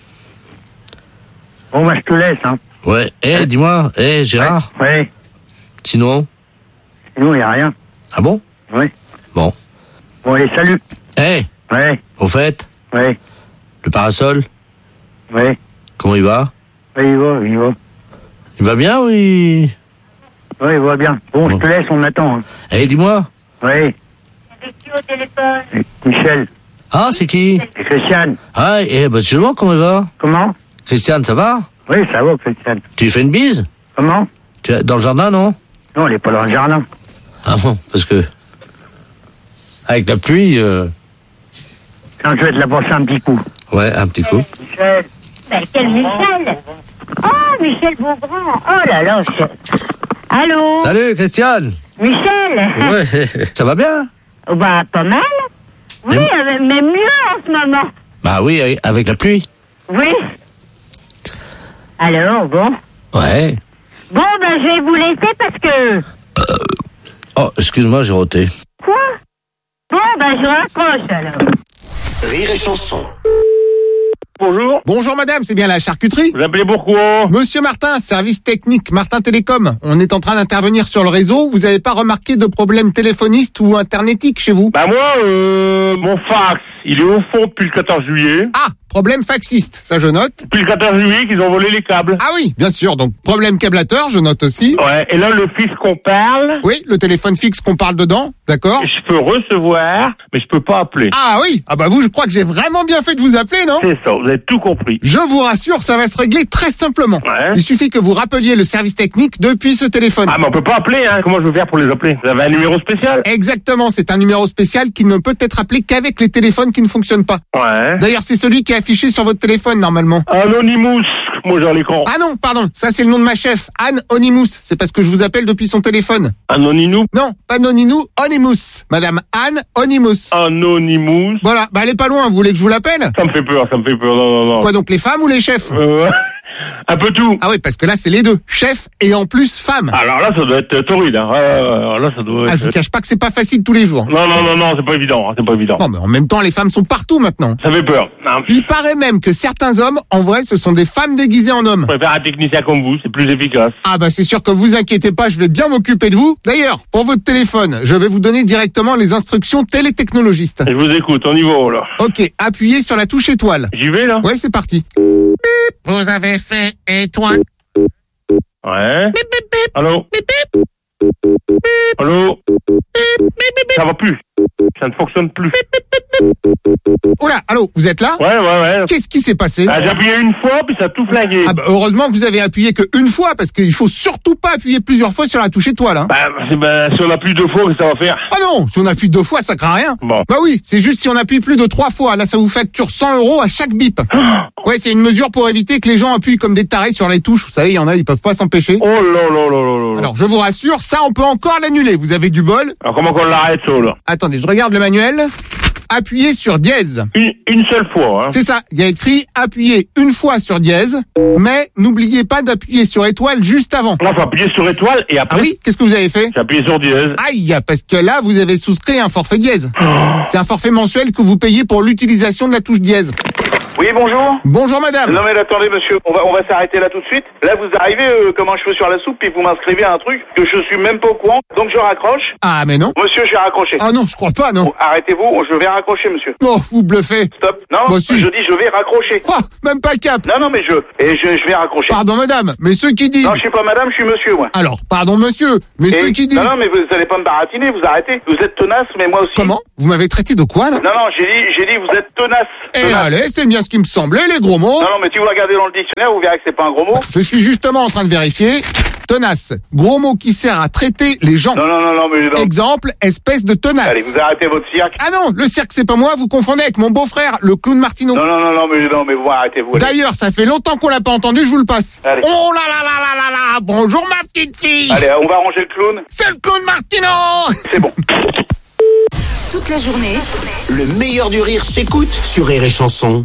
Bon, bah, je te laisse, hein. Ouais, eh, ouais. Dis-moi, eh, Gérard? Oui. Ouais. Sinon? Sinon, il n'y a rien. Ah bon? Oui. Bon. Bon, allez, salut. Eh. Ouais. Au fait? Ouais. Le parasol? Ouais. Comment il va? Oui, il va, il va. Il va bien, oui? Oui, il va bien. Bon, bon. Je te laisse, on attend. Hein. Eh, dis-moi. Oui. Avec qui au téléphone? Michel. Ah, c'est qui? C'est Christiane. Ah, eh, bah, justement, comment il va? Comment? Christiane, ça va? Oui, ça va, Christiane. Tu lui fais une bise? Comment? Tu es dans le jardin, non? Non, elle est pas dans le jardin. Ah bon, parce que... Avec la pluie... Euh... Quand je vais te la passer un petit coup. Ouais, un petit coup. Michel. Ben, quel Michel? Oh, Michel Beaugrand. Oh là là. Je... Allô? Salut, Christiane. Michel. Ouais, ça va bien? Oh, bah, pas mal. Oui, mais, mais mieux en ce moment. Bah oui, avec la pluie. Oui. Alors, bon. Ouais. Bon, ben, je vais vous laisser parce que... Euh... Oh, excuse-moi, j'ai roté. Quoi? Bon, ben, je raccroche, alors. Rire et chanson. Bonjour. Bonjour madame, c'est bien la charcuterie? Vous appelez pourquoi? Monsieur Martin, service technique, Martin Télécom. On est en train d'intervenir sur le réseau. Vous n'avez pas remarqué de problème téléphoniste ou internetique chez vous? Bah moi, euh, mon fax, il est au fond depuis le quatorze juillet. Ah, problème faxiste, ça je note. Depuis le quatorze juillet qu'ils ont volé les câbles. Ah oui, bien sûr, donc problème câblateur, je note aussi. Ouais, et là le fixe qu'on parle... Oui, le téléphone fixe qu'on parle dedans, d'accord. Je peux recevoir, mais je peux pas appeler. Ah oui, ah bah vous, je crois que j'ai vraiment bien fait de vous appeler, non? C'est ça, vous avez tout compris. Je vous rassure, ça va se régler très simplement. Ouais. Il suffit que vous rappeliez le service technique depuis ce téléphone. Ah mais on peut pas appeler, hein. Comment je veux faire pour les appeler? Vous avez un numéro spécial? Exactement, c'est un numéro spécial qui ne peut être appelé qu'avec les téléphones qui ne fonctionnent pas. Ouais. D'ailleurs, c'est celui qui est affiché sur votre téléphone, normalement. Anonymous, moi j'ai l'écran. Ah non, pardon, ça c'est le nom de ma chef, Anne Onymous. C'est parce que je vous appelle depuis son téléphone. Anonymous? Non, pas Noninou, Onymous. Madame Anne Onymous. Anonymous? Voilà, bah elle est pas loin, vous voulez que je vous l'appelle? Ça me fait peur, ça me fait peur, non, non, non. Quoi donc, les femmes ou les chefs? Euh... Un peu tout. Ah oui, parce que là, c'est les deux. Chef et en plus femme. Alors là, ça doit être torride. Hein. Euh, là, ça doit être... Ah, je vous cache pas que c'est pas facile tous les jours. Non, non, non, non, c'est pas évident. Hein, c'est pas évident. Non, mais en même temps, les femmes sont partout maintenant. Ça fait peur. Non. Il paraît même que certains hommes, en vrai, ce sont des femmes déguisées en hommes. Je préfère un technicien comme vous, c'est plus efficace. Ah bah c'est sûr que vous inquiétez pas, je vais bien m'occuper de vous. D'ailleurs, pour votre téléphone, je vais vous donner directement les instructions télétechnologistes. Je vous écoute, on y va là. Ok, appuyez sur la touche étoile. J'y vais là? Ouais, c'est parti. Bip, vous avez fait étoile. Ouais. Bip, bip, bip. Allô? Bip, bip. Bip. Allô? Bip, bip, bip. Ça va plus. Ça ne fonctionne plus. Bip, bip, bip, bip. Oula, allô, vous êtes là? Ouais, ouais, ouais. Qu'est-ce qui s'est passé? Ah, j'ai appuyé une fois, puis ça a tout flingué. Ah bah heureusement que vous avez appuyé qu'une fois, parce qu'il faut surtout pas appuyer plusieurs fois sur la touche étoile. Hein. Bah, bah, si on appuie deux fois, qu'est-ce que ça va faire? Ah non, si on appuie deux fois, ça craint rien. Bon. Bah oui, c'est juste si on appuie plus de trois fois. Là, ça vous facture cent euros à chaque bip. Ouais, c'est une mesure pour éviter que les gens appuient comme des tarés sur les touches. Vous savez, il y en a, ils peuvent pas s'empêcher. Oh là là là là là. Alors, je vous rassure, ça, on peut encore l'annuler. Vous avez du bol. Alors, comment qu'on l'arrête, ça, là? Attendez, je regarde le manuel. Appuyez sur dièse. Une, une seule fois, hein. C'est ça. Il y a écrit appuyer une fois sur dièse, mais n'oubliez pas d'appuyer sur étoile juste avant. Là, faut appuyer sur étoile et après. Ah oui? Qu'est-ce que vous avez fait? J'ai appuyé sur dièse. Aïe, parce que là, vous avez souscrit un forfait dièse. C'est un forfait mensuel que vous payez pour l'utilisation de la touche dièse. Oui, bonjour. Bonjour madame. Non mais attendez monsieur, on va on va s'arrêter là tout de suite. Là vous arrivez euh, comme un cheveu sur la soupe puis vous m'inscrivez à un truc que je suis même pas au courant. Donc je raccroche. Ah mais non. Monsieur, je vais raccrocher. Ah non, je crois pas, non. Bon, arrêtez-vous, je vais raccrocher monsieur. Oh, vous bluffez. Stop. Non, Bah, si. je dis je vais raccrocher. Oh, même pas cap. Non non mais je et je, je vais raccrocher. Pardon madame, mais ceux qui disent... Non, je suis pas madame, je suis monsieur moi. Alors, pardon monsieur, mais Et- ceux qui disent... Non non mais vous allez pas me baratiner, vous arrêtez. Vous êtes tenace mais moi aussi. Comment? Vous m'avez traité de quoi là? Non non, j'ai dit j'ai dit vous êtes tenace. Eh Tenace. allez, c'est bien ce qui me semblait, les gros mots. Non non, mais si vous regardez dans le dictionnaire, vous verrez que c'est pas un gros mot. Je suis justement en train de vérifier. Tenace, gros mot qui sert à traiter les gens. Non non non non mais non. Exemple, espèce de tenace. Allez, vous arrêtez votre cirque. Ah non, le cirque c'est pas moi, vous confondez avec mon beau-frère, le clown Martineau. Non non non non mais non mais vous arrêtez-vous. allez. D'ailleurs, ça fait longtemps qu'on l'a pas entendu, je vous le passe. Allez. Oh là là là là là là, bonjour ma petite fille. Allez, on va ranger le clown. C'est le clown Martineau. C'est bon. Toute la journée, Le meilleur du rire s'écoute sur Rire et Chanson.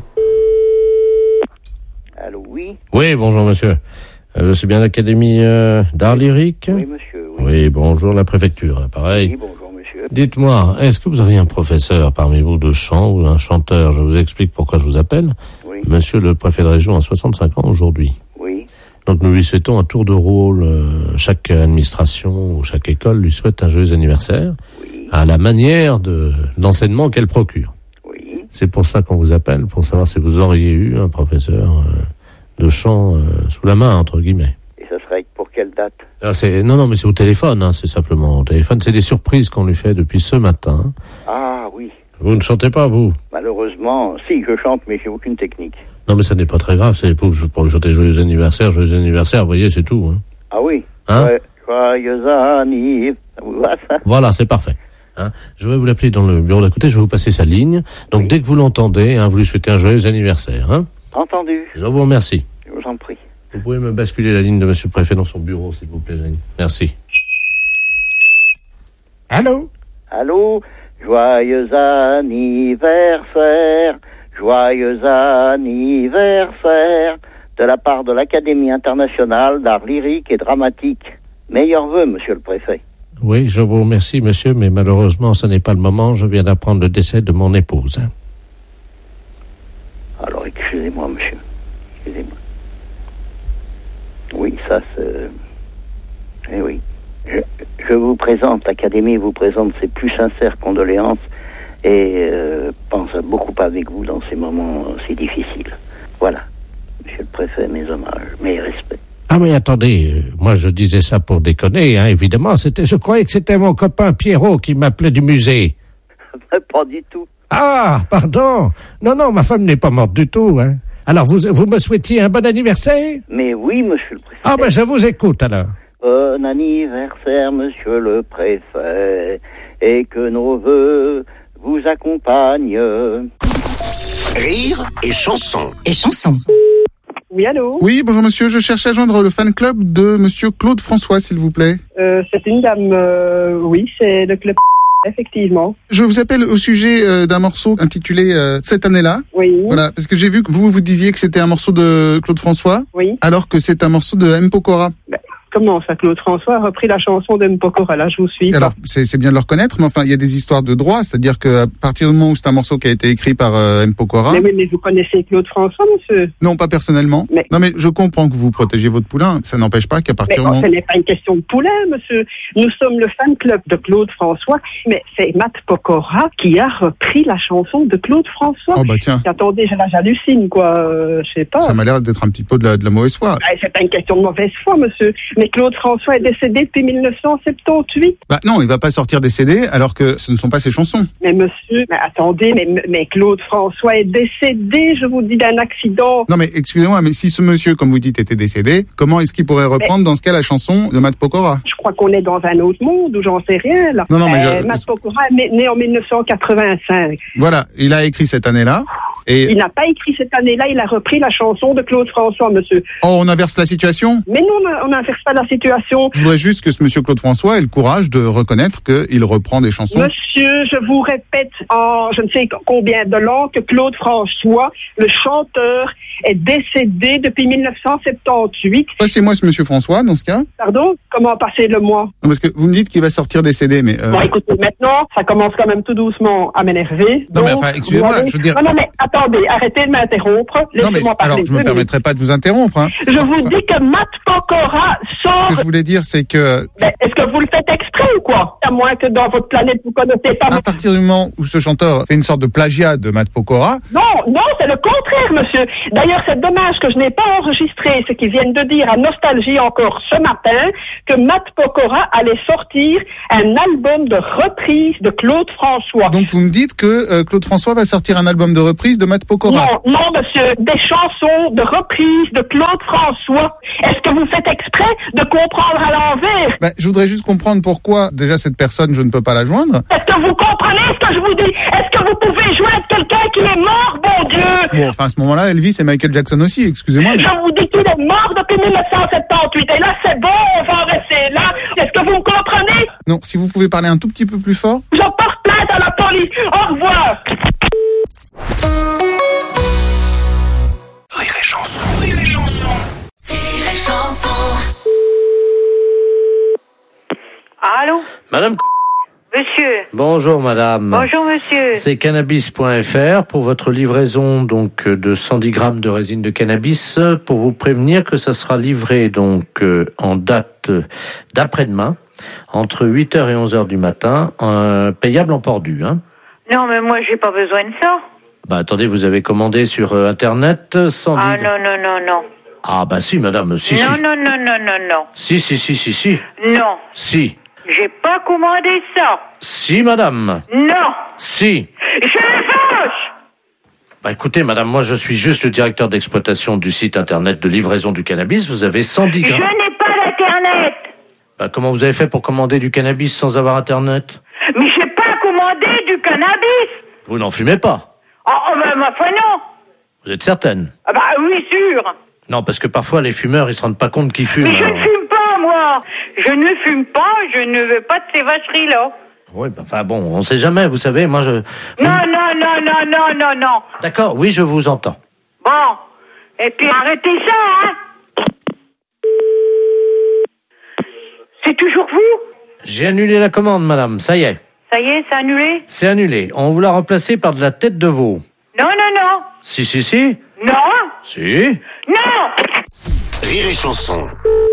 Allô, oui. Oui, bonjour monsieur. Euh, Je suis bien à l'Académie euh, d'art lyrique. Oui, monsieur. Oui, Oui, bonjour la préfecture, là, pareil. Oui, bonjour, monsieur. Dites-moi, est-ce que vous auriez un professeur parmi vous de chant ou un chanteur? Je vous explique pourquoi je vous appelle. Oui. Monsieur le préfet de région a soixante-cinq ans aujourd'hui. Oui. Donc nous lui souhaitons un tour de rôle. euh, chaque administration ou chaque école lui souhaite un joyeux anniversaire à la manière de l'enseignement qu'elle procure. C'est pour ça qu'on vous appelle, pour savoir si vous auriez eu un professeur euh, de chant euh, sous la main, entre guillemets. Et ça serait pour quelle date? Ah, c'est, non, non, mais c'est au téléphone, hein, c'est simplement au téléphone. C'est des surprises qu'on lui fait depuis ce matin. Ah, oui. Vous ne chantez pas, vous? Malheureusement, si, je chante, mais j'ai aucune technique. Non, mais ça n'est pas très grave, c'est pour, pour lui chanter joyeux anniversaire, joyeux anniversaire, vous voyez, c'est tout. Hein. Ah oui. Hein? Ouais. Joyeux anniversaire. Ça vous va, ça? Voilà, c'est parfait. Hein, je vais vous l'appeler dans le bureau d'à côté, je vais vous passer sa ligne. Donc oui. Dès que vous l'entendez, hein, vous lui souhaitez un joyeux anniversaire. Hein. Entendu. Je vous remercie. Je vous en prie. Vous pouvez me basculer la ligne de monsieur le préfet dans son bureau, s'il vous plaît, Jenny. Merci. Allô? Allô? Joyeux anniversaire, joyeux anniversaire, de la part de l'Académie internationale d'art lyrique et dramatique. Meilleurs vœux, monsieur le préfet. Oui, je vous remercie, monsieur, mais malheureusement, ce n'est pas le moment. Je viens d'apprendre le décès de mon épouse. Hein. Alors, excusez-moi, monsieur. Excusez-moi. Oui, ça, c'est... Eh oui. Je, je vous présente, l'Académie vous présente ses plus sincères condoléances et euh, pense beaucoup avec vous dans ces moments si difficiles. Voilà. Monsieur le préfet, mes hommages, mes respects. Ah mais attendez, euh, moi je disais ça pour déconner, hein, évidemment. C'était, je croyais que c'était mon copain Pierrot qui m'appelait du musée. Pas du tout. Ah, pardon. Non, non, ma femme n'est pas morte du tout, hein. Alors vous, vous me souhaitiez un bon anniversaire? Mais oui, monsieur le préfet. Ah ben je vous écoute alors. Bon anniversaire, monsieur le préfet, et que nos vœux vous accompagnent. Rire et chanson. Et chanson. Oui, allô? Oui, bonjour monsieur, je cherche à joindre le fan club de monsieur Claude François, s'il vous plaît. Euh, c'est une dame, euh, oui, c'est le club, effectivement. Je vous appelle au sujet euh, d'un morceau intitulé euh, Cette année-là. Oui. Voilà, parce que j'ai vu que vous, vous disiez que c'était un morceau de Claude François. Oui. Alors que c'est un morceau de M. Pokora. Ben, comment ça, Claude François a repris la chanson de M. Pokora, là, je vous suis. Alors, c'est, c'est bien de le reconnaître, mais enfin, il y a des histoires de droit, c'est-à-dire qu'à partir du moment où c'est un morceau qui a été écrit par euh, M. Pokora... Mais oui, mais vous connaissez Claude François, monsieur? Non, pas personnellement. Mais... Non, mais je comprends que vous protégez votre poulain. Ça n'empêche pas qu'à partir mais du moment... ce n'est pas une question de poulain, monsieur. Nous sommes le fan club de Claude François, mais c'est Matt Pokora qui a repris la chanson de Claude François. Oh, bah tiens. Attendez, je- là, j'hallucine, quoi. Euh, je sais pas. Ça m'a l'air d'être un petit peu de la, de la mauvaise foi. Ben, c'est pas une question de mauvaise foi, monsieur. Mais Claude François est décédé depuis mille neuf cent soixante-dix-huit. Bah non, il va pas sortir des C D alors que ce ne sont pas ses chansons. Mais monsieur, mais attendez, mais, mais Claude François est décédé, je vous dis, d'un accident. Non mais excusez-moi, mais si ce monsieur, comme vous dites, était décédé, comment est-ce qu'il pourrait reprendre dans ce cas la chanson de Matt Pokora? Je crois qu'on est dans un autre monde où j'en sais rien, là. Non, non, mais Euh, je- Matt Pokora est né- né en mille neuf cent quatre-vingt-cinq. Voilà, il a écrit cette année-là. Et Il n'a pas écrit cette année-là, il a repris la chanson de Claude François, monsieur. oh, on inverse la situation. Mais non, on n'inverse pas la situation. Je voudrais juste que ce monsieur Claude François ait le courage de reconnaître qu'il reprend des chansons. Monsieur, je vous répète en je ne sais combien de langues que Claude François, le chanteur, est décédé depuis mille neuf cent soixante-dix-huit. Passez-moi ce monsieur François dans ce cas. Pardon? Comment passer le mois? Non, parce que vous me dites qu'il va sortir des C D, mais... euh, Bon, écoutez, maintenant, ça commence quand même tout doucement à m'énerver. Non, mais Donc, enfin, excusez-moi, vous allez- je veux dire- Non, non, mais attendez. attendez, arrêtez de m'interrompre. Non, mais Laissez-moi parler. alors, je me deux permettrai pas de vous interrompre. Hein. minutes. Je vous dis que Matt Pokora sort... Ce que je voulais dire, c'est que Ben, est-ce que vous le faites exprès ou quoi? À moins que dans votre planète, vous connaissez pas... à partir du moment où ce chanteur fait une sorte de plagiat de Matt Pokora, Non, non, c'est le contraire, monsieur. D'ailleurs, c'est dommage que je n'ai pas enregistré ce qu'ils viennent de dire à Nostalgie encore ce matin, que Matt Pokora allait sortir un album de reprise de Claude François. donc vous me dites que euh, Claude François va sortir un album de reprise de Matt Pokora. Non, non, monsieur, des chansons de reprise de Claude François. Est-ce que vous faites exprès de comprendre à l'envers? Ben, je voudrais juste comprendre pourquoi, déjà, cette personne, je ne peux pas la joindre. Est-ce que vous comprenez ce que je vous dis? Est-ce que vous pouvez joindre quelqu'un qui est mort, bon Dieu? Bon, enfin, à ce moment-là, Elvis et Michael Jackson aussi, excusez-moi. mais- Je vous dis qu'il est mort depuis mille neuf cent soixante-dix-huit. Et là, c'est bon, on va en rester là. Est-ce que vous me comprenez? Non, si vous pouvez parler un tout petit peu plus fort. Je porte plainte à la police. Au revoir. Rire et chanson, rire et chanson. Rire et chanson. Allô? Madame, Monsieur. bonjour madame. Bonjour, monsieur. C'est cannabis point F R pour votre livraison donc de cent dix grammes de résine de cannabis, pour vous prévenir que ça sera livré donc euh, en date d'après-demain entre huit heures et onze heures du matin, euh, payable en port dû. Hein. Non, mais moi, j'ai pas besoin de ça. Bah attendez, vous avez commandé sur euh, internet cent dix. Ah, non, non, non, non. Ah bah si madame, si non, si. non, non, non, non, non. Si si si si si. Non. Si. J'ai pas commandé ça. Si madame. Non. Si. Je le fâche. Bah écoutez madame, moi je suis juste le directeur d'exploitation du site internet de livraison du cannabis. Vous avez cent dix Je grammes. n'ai pas d'internet. Bah comment vous avez fait pour commander du cannabis sans avoir internet? Mais j'ai pas commandé du cannabis. Vous n'en fumez pas? Oh, oh ben, ma foi, non. Vous êtes certaine? Ah bah oui, sûr. Non, parce que parfois les fumeurs ils se rendent pas compte qu'ils fument. Mais je alors. ne fume pas, moi. Je ne fume pas, je ne veux pas de ces vacheries-là. Oui, bah, enfin bon, on sait jamais, vous savez, moi je... Non, non, non, non, non, non, non. D'accord, oui, je vous entends. Bon. Et puis arrêtez ça, hein. C'est toujours vous? J'ai annulé la commande, madame, ça y est. Ça y est, c'est annulé? C'est annulé. On vous l'a remplacé par de la tête de veau. Non, non, non. Si, si, si. Non. Si. Non. Rire et chanson.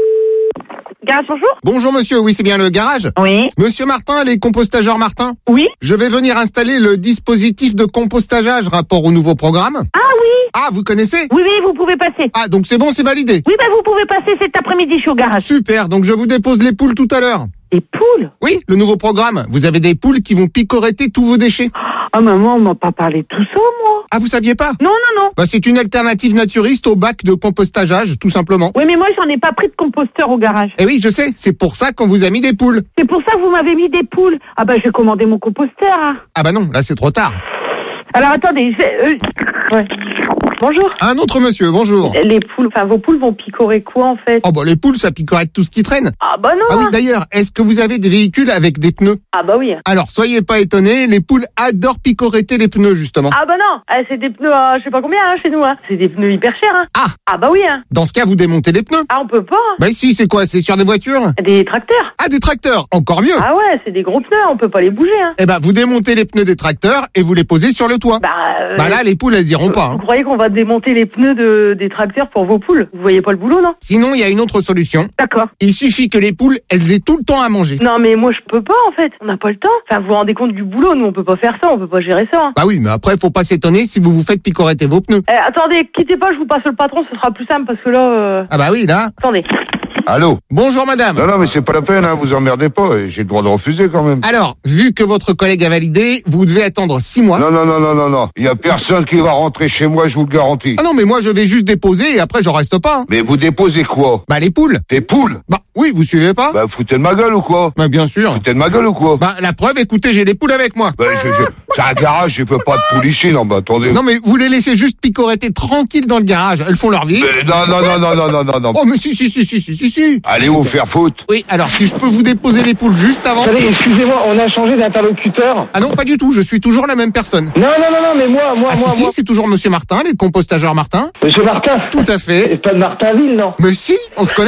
Garage, bonjour. Bonjour monsieur, oui c'est bien le garage. Oui. Monsieur Martin, les compostageurs Martin. Oui. Je vais venir installer le dispositif de compostageage rapport au nouveau programme. Ah oui. Ah, vous connaissez? Oui, oui, vous pouvez passer. Ah, donc c'est bon, c'est validé. Oui, ben vous pouvez passer cet après-midi, je suis au garage. Super, donc je vous dépose les poules tout à l'heure. Les poules? Oui, le nouveau programme. Vous avez des poules qui vont picoretter tous vos déchets. Ah, maman, on m'a pas parlé de tout ça, moi. Ah, vous saviez pas? Non, non, non. Bah, c'est une alternative naturiste au bac de compostageage, tout simplement. Oui, mais moi, j'en ai pas pris de composteur au garage. Eh oui, je sais, c'est pour ça qu'on vous a mis des poules. C'est pour ça que vous m'avez mis des poules. Ah, bah, je vais commander mon composteur, hein. Ah bah non, là c'est trop tard. Alors, attendez, je vais, euh, ouais. Bonjour. Un autre monsieur, bonjour. Les poules, enfin, vos poules vont picorer quoi, en fait? Oh bah les poules, ça picorette tout ce qui traîne. Ah, bah non. Ah oui, hein. d'ailleurs, est-ce que vous avez des véhicules avec des pneus? Ah, bah oui. Alors, soyez pas étonnés, les poules adorent picoretter les pneus, justement. Ah, bah non. Ah, c'est des pneus, euh, je sais pas combien, hein, chez nous, hein. C'est des pneus hyper chers, hein. Ah. Ah, bah oui, hein. Dans ce cas, vous démontez les pneus. Ah, on peut pas. Hein. Bah si, c'est quoi? C'est sur des voitures? Des tracteurs. Ah, des tracteurs, encore mieux. Ah ouais, c'est des gros pneus, on peut pas les bouger, hein. Eh ben, vous démontez les pneus des tracteurs et vous les posez sur le toit. Bah, euh, Bah là, les poules, elles iront pas. Hein. Vous croyez qu'on va démonter les pneus de, des tracteurs pour vos poules? Vous voyez pas le boulot, non? Sinon, il y a une autre solution. D'accord. Il suffit que les poules, elles aient tout le temps à manger. Non, mais moi, je peux pas, en fait. On n'a pas le temps. Enfin, vous vous rendez compte du boulot? Nous, on peut pas faire ça, on peut pas gérer ça. Hein. Bah oui, mais après, faut pas s'étonner si vous vous faites picoretter vos pneus. Eh, attendez, quittez pas, je vous passe le patron, ce sera plus simple, parce que là... Euh... Ah bah oui, là. Attendez. Allô? Bonjour madame. Non, non, mais c'est pas la peine, hein, vous emmerdez pas, j'ai le droit de refuser quand même. Alors, vu que votre collègue a validé, vous devez attendre six mois. Non, non, non, non, non, non, il y a personne qui va rentrer chez moi, je vous le garantis. Ah non, mais moi je vais juste déposer et après je reste pas. Hein. Mais vous déposez quoi? Bah les poules. Des poules? Bah oui, vous suivez pas? Bah foutez de ma gueule ou quoi? Bah bien sûr. Foutez de ma gueule ou quoi? Bah la preuve, écoutez, j'ai les poules avec moi. Bah je, je, c'est un garage, je peux pas de poules ici, non, bah attendez. Non mais vous les laissez juste picoretter tranquille dans le garage, elles font leur vie. Mais non, non, non, non, non, non, non, non. Oh mais si, si, si, si, si, si, si. Allez vous faire foutre. Oui, alors si je peux vous déposer les poules juste avant... Attendez, excusez-moi, on a changé d'interlocuteur. Ah non, pas du tout, je suis toujours la même personne. Non, non, non, non, mais moi, moi, ah, moi, si, moi... si, c'est toujours Monsieur Martin, les compostageurs Martin. Monsieur Martin? Tout à fait. Et pas de Martinville, non? Mais si, on se connaît.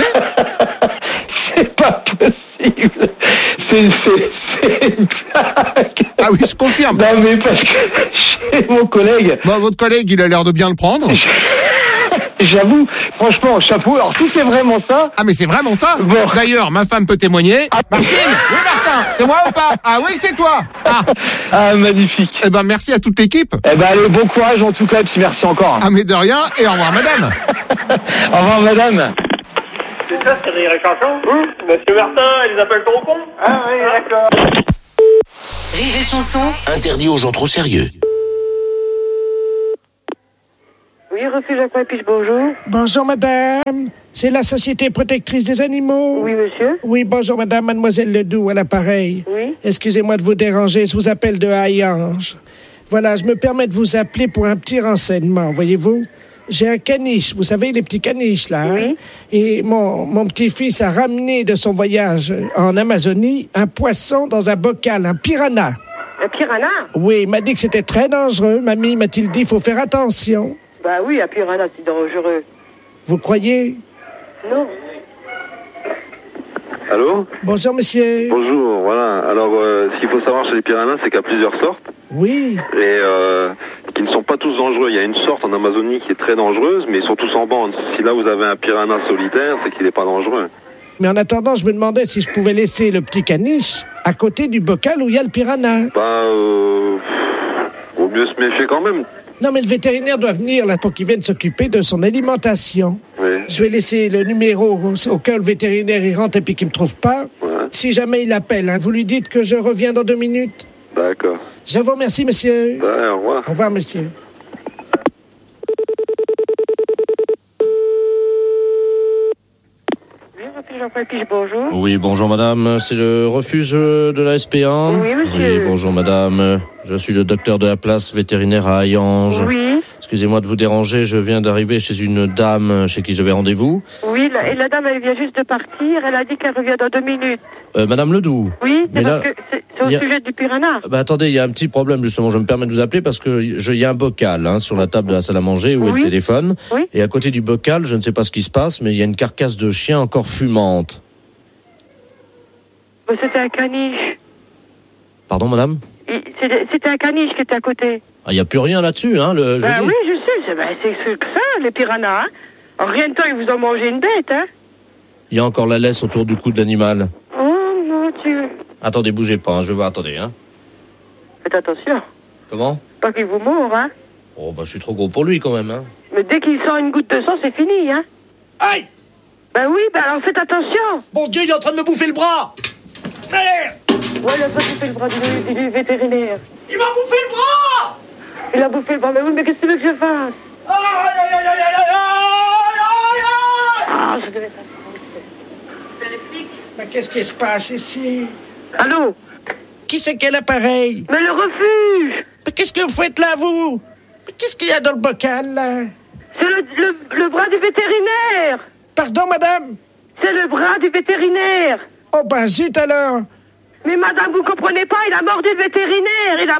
C'est pas possible. C'est, c'est, c'est une blague. Ah oui, je confirme. Non, mais parce que c'est mon collègue. Bah, votre collègue, il a l'air de bien le prendre. J'avoue, franchement, chapeau. Alors, si c'est vraiment ça... Ah, mais c'est vraiment ça. Bon. D'ailleurs, ma femme peut témoigner. Martine. Oui, Martin. C'est moi ou pas? Ah oui, c'est toi. Ah. Ah, magnifique. Eh ben, merci à toute l'équipe. Eh ben, allez, bon courage en tout cas, et puis merci encore. Ah, mais de rien, et au revoir, madame. Au revoir, madame. C'est ça, c'est Rire et Chanson. Hum, Monsieur Martin, ils appellent ton con. Ah oui, d'accord. Rire et Chanson, interdit aux gens trop sérieux. Oui, refuge Aquapiche, bonjour. Bonjour madame, c'est la Société protectrice des animaux. Oui, monsieur. Oui, bonjour madame, mademoiselle Ledoux à l'appareil. Oui. Excusez-moi de vous déranger, je vous appelle de Hayange. Voilà, je me permets de vous appeler pour un petit renseignement, voyez-vous. J'ai un caniche, vous savez, les petits caniches là. Hein? Oui. Et mon, mon petit-fils a ramené de son voyage en Amazonie un poisson dans un bocal, un piranha. Un piranha? Oui, il m'a dit que c'était très dangereux. Mamie m'a-t-il dit, il faut faire attention. Bah oui, un piranha, c'est dangereux. Vous croyez? Non. Allô? Bonjour, monsieur. Bonjour, voilà. Alors, euh, ce qu'il faut savoir chez les piranhas, c'est qu'il y a plusieurs sortes. Oui. Et euh, qui ne sont pas tous dangereux. Il y a une sorte en Amazonie qui est très dangereuse, mais ils sont tous en bande. Si là, vous avez un piranha solitaire, c'est qu'il n'est pas dangereux. Mais en attendant, je me demandais si je pouvais laisser le petit caniche à côté du bocal où il y a le piranha. Bah, euh... vaut mieux se méfier quand même. Non, mais le vétérinaire doit venir là pour qu'il vienne s'occuper de son alimentation. Oui. Je vais laisser le numéro au, au cas où le vétérinaire il rentre et puis qu'il me trouve pas. Ouais. Si jamais il appelle, hein, vous lui dites que je reviens dans deux minutes. D'accord. Je vous remercie, monsieur. Ouais, au revoir. Au revoir, monsieur. Oui, refuge Aquapiche, bonjour. Oui, bonjour madame, c'est le refuge de la S P un. Oui, monsieur. Oui, bonjour madame, je suis le docteur de la place vétérinaire à Hayange. Oui. Excusez-moi de vous déranger, je viens d'arriver chez une dame chez qui j'avais rendez-vous. Oui, la, et la dame, elle vient juste de partir. Elle a dit qu'elle revient dans deux minutes. Euh, madame Ledoux. Oui, c'est Mais parce là, que c'est, c'est au y a- sujet du piranha. Bah attendez, il y a un petit problème justement, je me permets de vous appeler parce que je- il y a un bocal hein, sur la table de la salle à manger où est Oui. le téléphone. Oui. Et à côté du bocal, je ne sais pas ce qui se passe, mais il y a une carcasse de chien encore fumante. Mais c'était un caniche. Pardon madame? Il- C'était, c'était un caniche qui était à côté. Ah, il n'y a plus rien là-dessus, hein, le Bah jeudi. oui, je sais. C'est, bah, c'est c'est que ça, les piranhas. Hein. En rien de temps, ils vous ont mangé une bête, hein. Il y a encore la laisse autour du cou de l'animal. Oh, mon Dieu. Attendez, bougez pas, hein, je vais voir, attendez. Hein. Faites attention. Comment? Pas qu'il vous mord, hein. Oh, bah je suis trop gros pour lui quand même. Hein. Mais dès qu'il sent une goutte de sang, c'est fini, hein. Aïe! Bah oui, bah alors faites attention. Mon Dieu, il est en train de me bouffer le bras! Merde! Ouais, il a pas bouffé le bras du, du, du vétérinaire. Il m'a bouffé le bras! Il a bouffé le bras. Mais oui, mais qu'est-ce que tu veux que je fasse? Aïe, aïe, aïe, aïe, aïe, aïe, aïe, aïe! Ah, je devais faire Mais qu'est-ce qui se passe ici? Allô? Qui c'est quel appareil? Mais le refuge! Mais qu'est-ce que vous faites là, vous? Mais qu'est-ce qu'il y a dans le bocal, là? C'est le, le, le bras du vétérinaire! Pardon, madame? C'est le bras du vétérinaire! Oh, ben zut alors! Mais madame, vous comprenez pas, il a mordu le vétérinaire! Il a...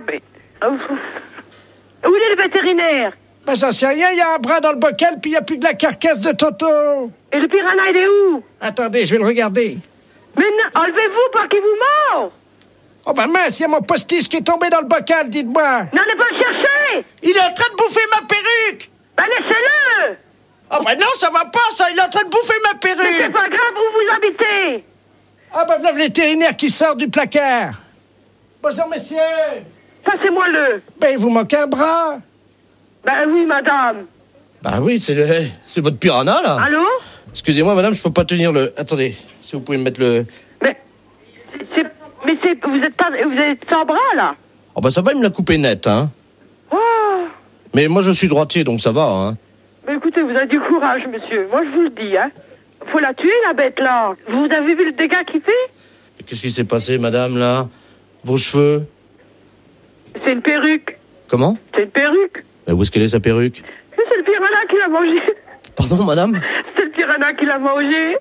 Où est le vétérinaire? Ben j'en sais rien, il y a un bras dans le bocal, puis il n'y a plus que la carcasse de Toto! Et le piranha, il est où? Attendez, je vais le regarder. Mais non, enlevez-vous, pas qu'il vous mord! Oh ben mince, il y a mon postiche qui est tombé dans le bocal, dites-moi! N'allez pas le chercher! Il est en train de bouffer ma perruque! Ben laissez-le! Oh ben non, ça va pas, ça! Il est en train de bouffer ma Mais c'est perruque! pas grave, où vous habitez? Ah ben voilà le vétérinaire qui sort du placard! Bonjour, messieurs! Passez-moi le! Ben, il vous manque un bras! Ben oui, madame! Bah oui, c'est le... c'est votre piranha là. Allô? Excusez-moi madame, je peux pas tenir le... Attendez, si vous pouvez me mettre le... Mais... c'est... Mais c'est... Vous êtes pas... Vous êtes sans bras, là? Oh bah ça va, il me l'a coupé net, hein. Oh! Mais moi je suis droitier, donc ça va, hein. Mais écoutez, vous avez du courage, monsieur. Moi, je vous le dis, hein. Faut la tuer, la bête, là. Vous avez vu le dégât qu'il fait? Qu'est-ce qui s'est passé, madame, là? Vos cheveux? C'est une perruque. Comment? C'est une perruque. Mais où est-ce qu'elle est, sa perruque? C'est le piranha qui l'a mangé. Pardon, madame? C'est le piranha qui l'a mangé.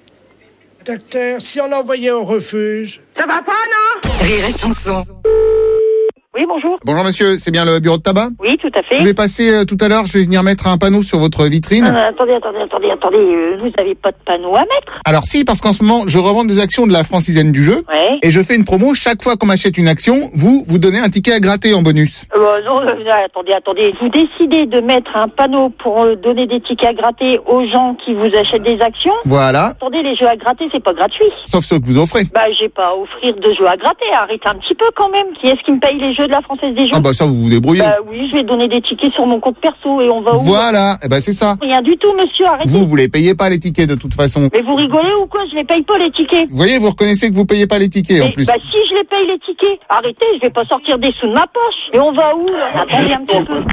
Docteur, si on l'envoyait au refuge... Ça va pas, non? Rire et Chanson. Oui, bonjour. Bonjour monsieur, c'est bien le bureau de tabac? Oui, tout à fait. Je vais passer euh, tout à l'heure, je vais venir mettre un panneau sur votre vitrine. Euh, attendez, attendez, attendez, attendez, euh, vous avez pas de panneau à mettre? Alors si, parce qu'en ce moment, je revends des actions de la francisaine du jeu. Ouais. Et je fais une promo, chaque fois qu'on m'achète une action, vous, vous donnez un ticket à gratter en bonus. Euh, non, euh, attendez, attendez. Vous décidez de mettre un panneau pour euh, donner des tickets à gratter aux gens qui vous achètent des actions? Voilà. Attendez, les jeux à gratter, c'est pas gratuit. Sauf ceux que vous offrez. Bah, j'ai pas à offrir de jeux à gratter. Arrêtez un petit peu quand même. Qui est-ce qui me paye les jeux de la Française des Jeux? Ah bah ça, vous vous débrouillez. Bah oui, je vais donner des tickets sur mon compte perso et on va où? Voilà, et ben c'est ça. Rien du tout, monsieur, arrêtez. Vous, vous les payez pas les tickets de toute façon. Mais vous rigolez ou quoi? Je les paye pas les tickets. Vous voyez, vous reconnaissez que vous payez pas les tickets en Mais, plus. Bah si je les paye les tickets, arrêtez, je vais pas sortir des sous de ma poche. Et on va où là? Attendez un petit peu.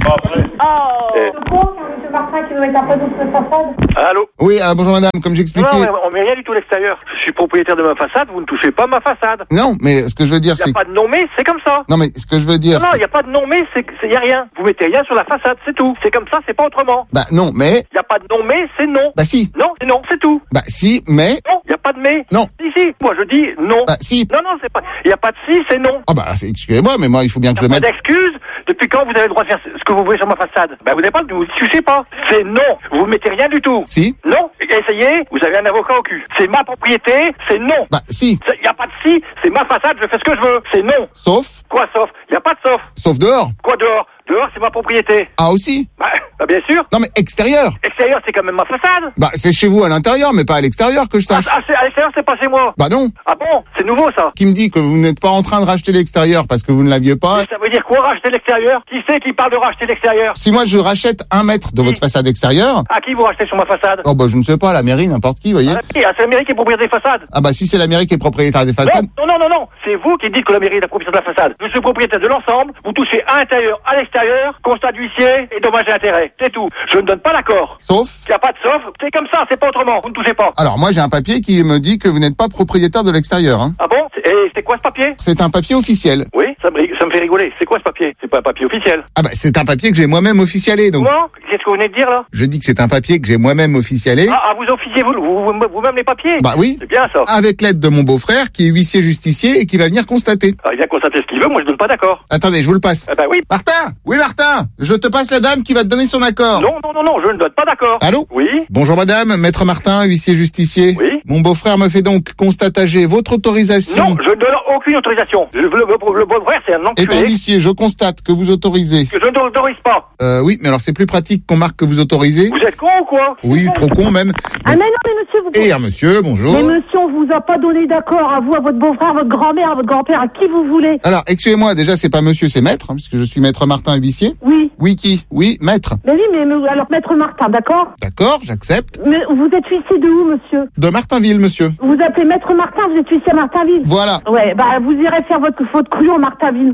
Oh. Monsieur Martin qui veut mettre un panneau sur la façade. Allô? Oui, ah, bonjour madame, comme j'expliquais. Non, mais on met rien du tout à l'extérieur. Je suis propriétaire de ma façade, vous ne touchez pas ma façade. Non, mais ce que je veux dire, Il n'y c'est... a pas de non mais, c'est comme ça. Non, mais ce que je veux dire... Non, non, c'est- il n'y a pas de non mais, c'est il n'y a rien. Vous mettez rien sur la façade, c'est tout. C'est comme ça, c'est pas autrement. Bah non, mais... Il n'y a pas de non mais, c'est non. Bah si. Non, c'est non, c'est tout. Bah si, mais... Non, il n'y a pas de mais. Non. Si, si, moi je dis non. Bah si. Non, non, c'est pas... Il n'y a pas de si, c'est non. Ah bah c'est- excusez-moi, mais moi il faut bien que je le Pas mette... d'excuse. Depuis quand vous avez le droit de faire ce que vous voulez sur ma façade? Bah vous n'avez pas, vous ne touchez pas. C'est non. Vous mettez rien du tout. Si. Non. Essayez, vous avez un avocat au cul. C'est ma propriété, c'est non. Bah si. Il n'y a pas de si, c'est ma façade, je fais ce que je veux. C'est non. Sauf... Quoi sauf? Il n'y a pas de sauf. Sauf dehors. Quoi dehors? Dehors, c'est ma propriété. Ah aussi. Bah, bah bien sûr. Non mais extérieur. Extérieur, c'est quand même ma façade. Bah c'est chez vous à l'intérieur, mais pas à l'extérieur que je Ah, sache. ah, c'est- à l'extérieur, c'est pas chez moi. Bah non. Ah bon? C'est nouveau ça. Qui me dit que vous n'êtes pas en train de racheter l'extérieur parce que vous ne l'aviez pas? Mais ça veut dire quoi racheter l'extérieur? Qui c'est qui parle de racheter l'extérieur? Si moi je rachète un mètre de votre façade extérieure... À qui vous rachetez sur ma façade? Oh bah je ne sais pas, la mairie, n'importe qui, vous voyez. Ah, c'est la mairie qui est propriétaire des façades. Ah bah si c'est la mairie qui est propriétaire des façades... Non, non, non, non, non. C'est vous qui dites que la mairie est la propriétaire de la façade. Je suis propriétaire de l'ensemble. Vous touchez à l'intérieur, à l'extérieur, constat d'huissier et dommages et intérêts. C'est tout. Je ne donne pas d'accord. Sauf... Il n'y a pas de sauf. C'est comme ça, c'est pas autrement. Vous ne touchez pas. Alors moi j'ai un papier qui me dit que vous n'êtes pas propriétaire de l'extérieur. Hein. Ah bon? C'est- Et c'est quoi ce papier? C'est un papier officiel. Oui, ça me, rig- ça me fait rigoler. C'est quoi ce papier? C'est pas un papier officiel. Ah bah c'est un papier que j'ai moi-même officialé donc. Comment? Qu'est-ce que vous venez de dire là? Je dis que c'est un papier que j'ai moi-même officialé. Ah, ah, vous officiez vous, vous, vous- vous-même les papiers? Bah oui. C'est bien ça. Avec l'aide de mon beau-frère qui est huissier justicier et qui va venir constater. Ah, il vient constater ce qu'il veut, moi je donne pas d'accord. Attendez, je vous le passe. Ah bah oui. Martin! Oui Martin! Je te passe la dame qui va te donner son accord. Non, non, non, non, je ne donne pas d'accord. Allô? Oui. Bonjour madame, maître Martin, huissier justicier. Oui. Mon beau-frère me fait donc constater votre autorisation. Non, je ne donne aucune autorisation. Le, le, le, le beau-frère, c'est un Étant enculé. huissier, je constate que vous autorisez. Que je ne l'autorise pas. Euh, oui, mais alors c'est plus pratique qu'on marque que vous autorisez. Vous êtes con ou quoi? Oui, trop con même. Ah mais non, mais monsieur, vous... Et un monsieur, bonjour. Mais monsieur, on vous a pas donné d'accord à vous, à votre beau-frère, à votre grand-mère, à votre grand-père, à qui vous voulez. Alors, excusez-moi, déjà c'est pas monsieur, c'est maître, hein, puisque je suis maître Martin huissier. Oui. Oui, qui? Oui, maître. Mais oui, mais, mais alors maître Martin, d'accord? D'accord, j'accepte. Mais vous êtes huissier de où, monsieur? De Martinville, monsieur. Vous appelez maître Martin, vous êtes huissier à Martinville? Voilà. Ouais, bah vous irez faire votre faute crue en Martinville.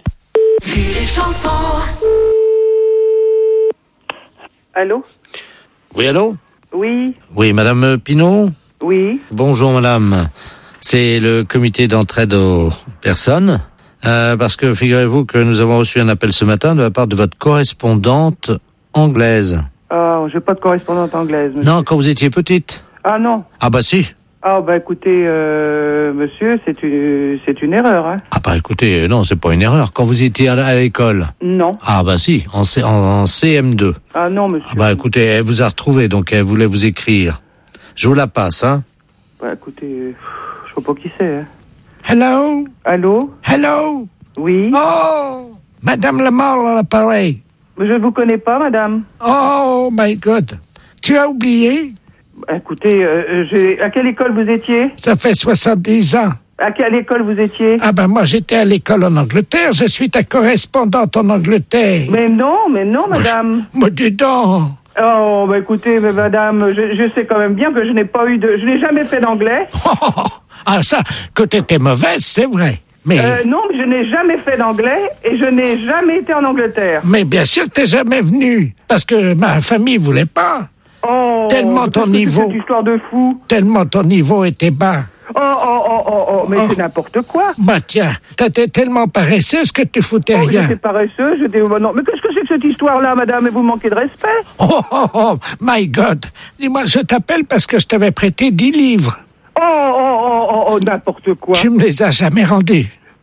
Allô? Oui, allô? Oui, Oui, madame Pinault? oui. Bonjour, madame. C'est le comité d'entraide aux personnes. Euh, parce que figurez-vous que nous avons reçu un appel ce matin de la part de votre correspondante anglaise. Ah, j'ai pas de correspondante anglaise, monsieur. Non, quand vous étiez petite. Ah non. Ah bah si. Ah bah écoutez, euh, monsieur, c'est une, c'est une erreur, hein. Ah bah écoutez, non, c'est pas une erreur. Quand vous étiez à, à l'école. Non. Ah bah si, en, C, en, en C M deux. Ah non, monsieur. Ah bah écoutez, elle vous a retrouvé, donc elle voulait vous écrire. Je vous la passe, hein. Bah écoutez, euh, je sais pas qui c'est, hein. Hello? Allô? Hello? Oui. Oh! Madame Lamar à l'appareil. Je ne vous connais pas, madame. Oh my God. Tu as oublié? Bah, écoutez, euh, j'ai... à quelle école vous étiez? Ça fait soixante-dix ans. À quelle école vous étiez? Ah ben moi j'étais à l'école en Angleterre, je suis ta correspondante en Angleterre. Mais non, mais non, madame. Mais dis donc. Oh, bah écoutez, mais madame, je, je sais quand même bien que je n'ai pas eu de... Je n'ai jamais fait d'anglais. Ah ça, que t'étais mauvaise, c'est vrai. Mais, Euh, non, mais je n'ai jamais fait d'anglais et je n'ai jamais été en Angleterre. mais bien sûr que t'es jamais venu, parce que ma famille voulait pas. Oh, Tellement ton qu'est-ce que c'est que niveau. cette histoire de fou. Tellement ton niveau était bas. Oh, oh, oh, oh, oh, mais Oh. c'est n'importe quoi. Bah tiens, t'étais tellement paresseuse que tu foutais Oh, rien. j'étais paresseuse, j'étais... oh, non, mais qu'est-ce que c'est que cette histoire-là, madame? Et vous manquez de respect. Oh, oh, oh, my God. Dis-moi, je t'appelle parce que je t'avais prêté dix livres. Oh, oh, oh, oh, oh, n'importe quoi. Tu me les as jamais rendus. Euh,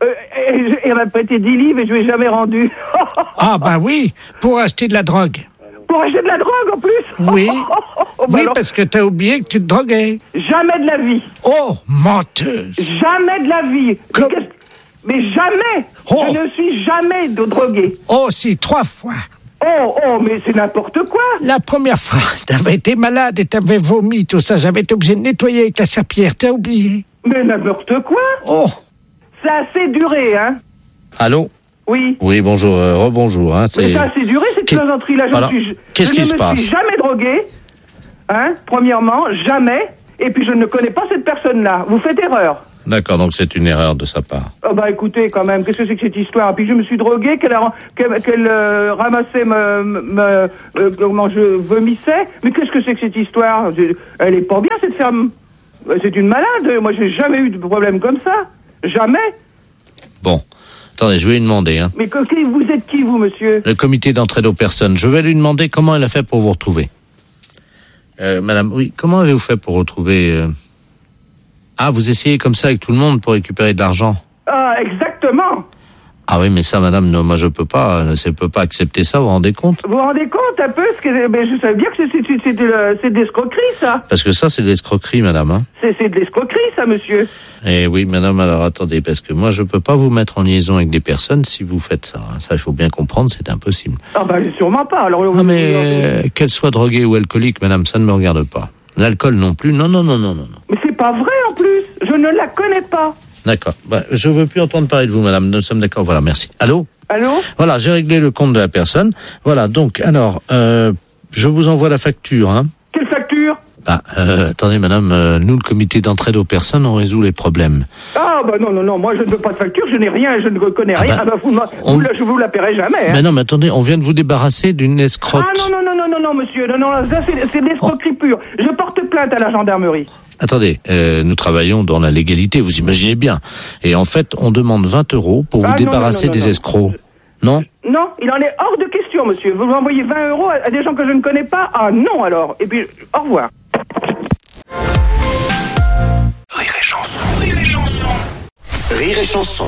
et, et il m'a prêté dix livres et je lui ai jamais rendu. Ah, bah oui, pour acheter de la drogue. Pour acheter de la drogue, en plus. Oui. Bah Oui, alors, parce que t'as oublié que tu te droguais. jamais de la vie. Oh, menteuse. Jamais de la vie. Comme- Qu'est-ce- Mais jamais. Oh. Je ne suis jamais de drogué. Oh, si, trois fois. Oh, oh, mais c'est n'importe quoi. La première fois, t'avais été malade et t'avais vomi, tout ça. J'avais été obligé de nettoyer avec la serpillière. T'as oublié. Mais n'importe quoi. Oh. Ça a assez duré, hein. Allô? Oui. Oui, bonjour, euh, rebonjour. Hein, Mais c'est... ça a assez duré, cette Qu'est- plaisanterie-là. Je, Alors, suis, qu'est-ce je qui ne se me passe? suis jamais drogué. Hein, premièrement, jamais. Et puis je ne connais pas cette personne-là. Vous faites erreur. D'accord, donc c'est une erreur de sa part. Oh bah écoutez, quand même, qu'est-ce que c'est que cette histoire? Puis je me suis drogué, qu'elle, a, qu'elle, qu'elle euh, ramassait, me, me, euh, comment je vomissais. Mais qu'est-ce que c'est que cette histoire? Je- Elle est pas bien, cette femme. C'est une malade. Moi, j'ai jamais eu de problème comme ça. Jamais. Bon, attendez, je vais lui demander. Hein. Mais que- que- vous êtes qui, vous, monsieur? Le comité d'entraide aux personnes. Je vais lui demander comment elle a fait pour vous retrouver. Euh, madame, oui, comment avez-vous fait pour retrouver... euh, Ah, vous essayez comme ça avec tout le monde pour récupérer de l'argent? Ah, exactement. Ah oui, mais ça, madame, non, moi je peux pas, euh, je peux pas accepter ça, vous vous rendez compte? Vous vous rendez compte un peu ce que... Mais je savais bien que c'est, c'est, c'est, c'est de, c'est de l'escroquerie, ça. Parce que ça, c'est de l'escroquerie, madame. Hein. C'est, c'est de l'escroquerie, ça, monsieur. Eh oui, madame, alors attendez, parce que moi je peux pas vous mettre en liaison avec des personnes si vous faites ça. Hein. Ça, il faut bien comprendre, c'est impossible. Ah bah sûrement pas. Alors, Ah mais euh, qu'elle soit droguée ou alcoolique, madame, ça ne me regarde pas. L'alcool non plus, non, non, non, non, non. non. Mais c'est pas vrai, en plus. Je ne la connais pas. D'accord. Bah, je veux plus entendre parler de vous, madame. Nous sommes d'accord. Voilà, merci. Allô? Allô? Voilà, j'ai réglé le compte de la personne. Voilà, donc, alors, euh, je vous envoie la facture, hein. Quelle facture? Bah, euh, attendez, madame, euh, nous, le comité d'entraide aux personnes, on résout les problèmes. Ah bah non, non, non, moi je ne veux pas de facture, je n'ai rien, je ne connais rien. bah, Ah bah, vous, moi, on- vous, la- je vous la paierai jamais. Hein. Mais non, mais attendez, on vient de vous débarrasser d'une escroque. Ah non, non, non, non, non, non, monsieur, non, non, ça c'est, c'est de l'escroquerie pure. Je porte plainte à la gendarmerie. Attendez, euh, nous travaillons dans la légalité, vous imaginez bien. Et en fait, on demande vingt euros pour vous Ah, non, débarrasser non, non, des non. escrocs. Non? Non, il en est hors de question, monsieur. Vous m'envoyez vingt euros à, à des gens que je ne connais pas? Ah non, alors. Et puis, au revoir. Rire et chanson, rire et chanson. Rire et chanson.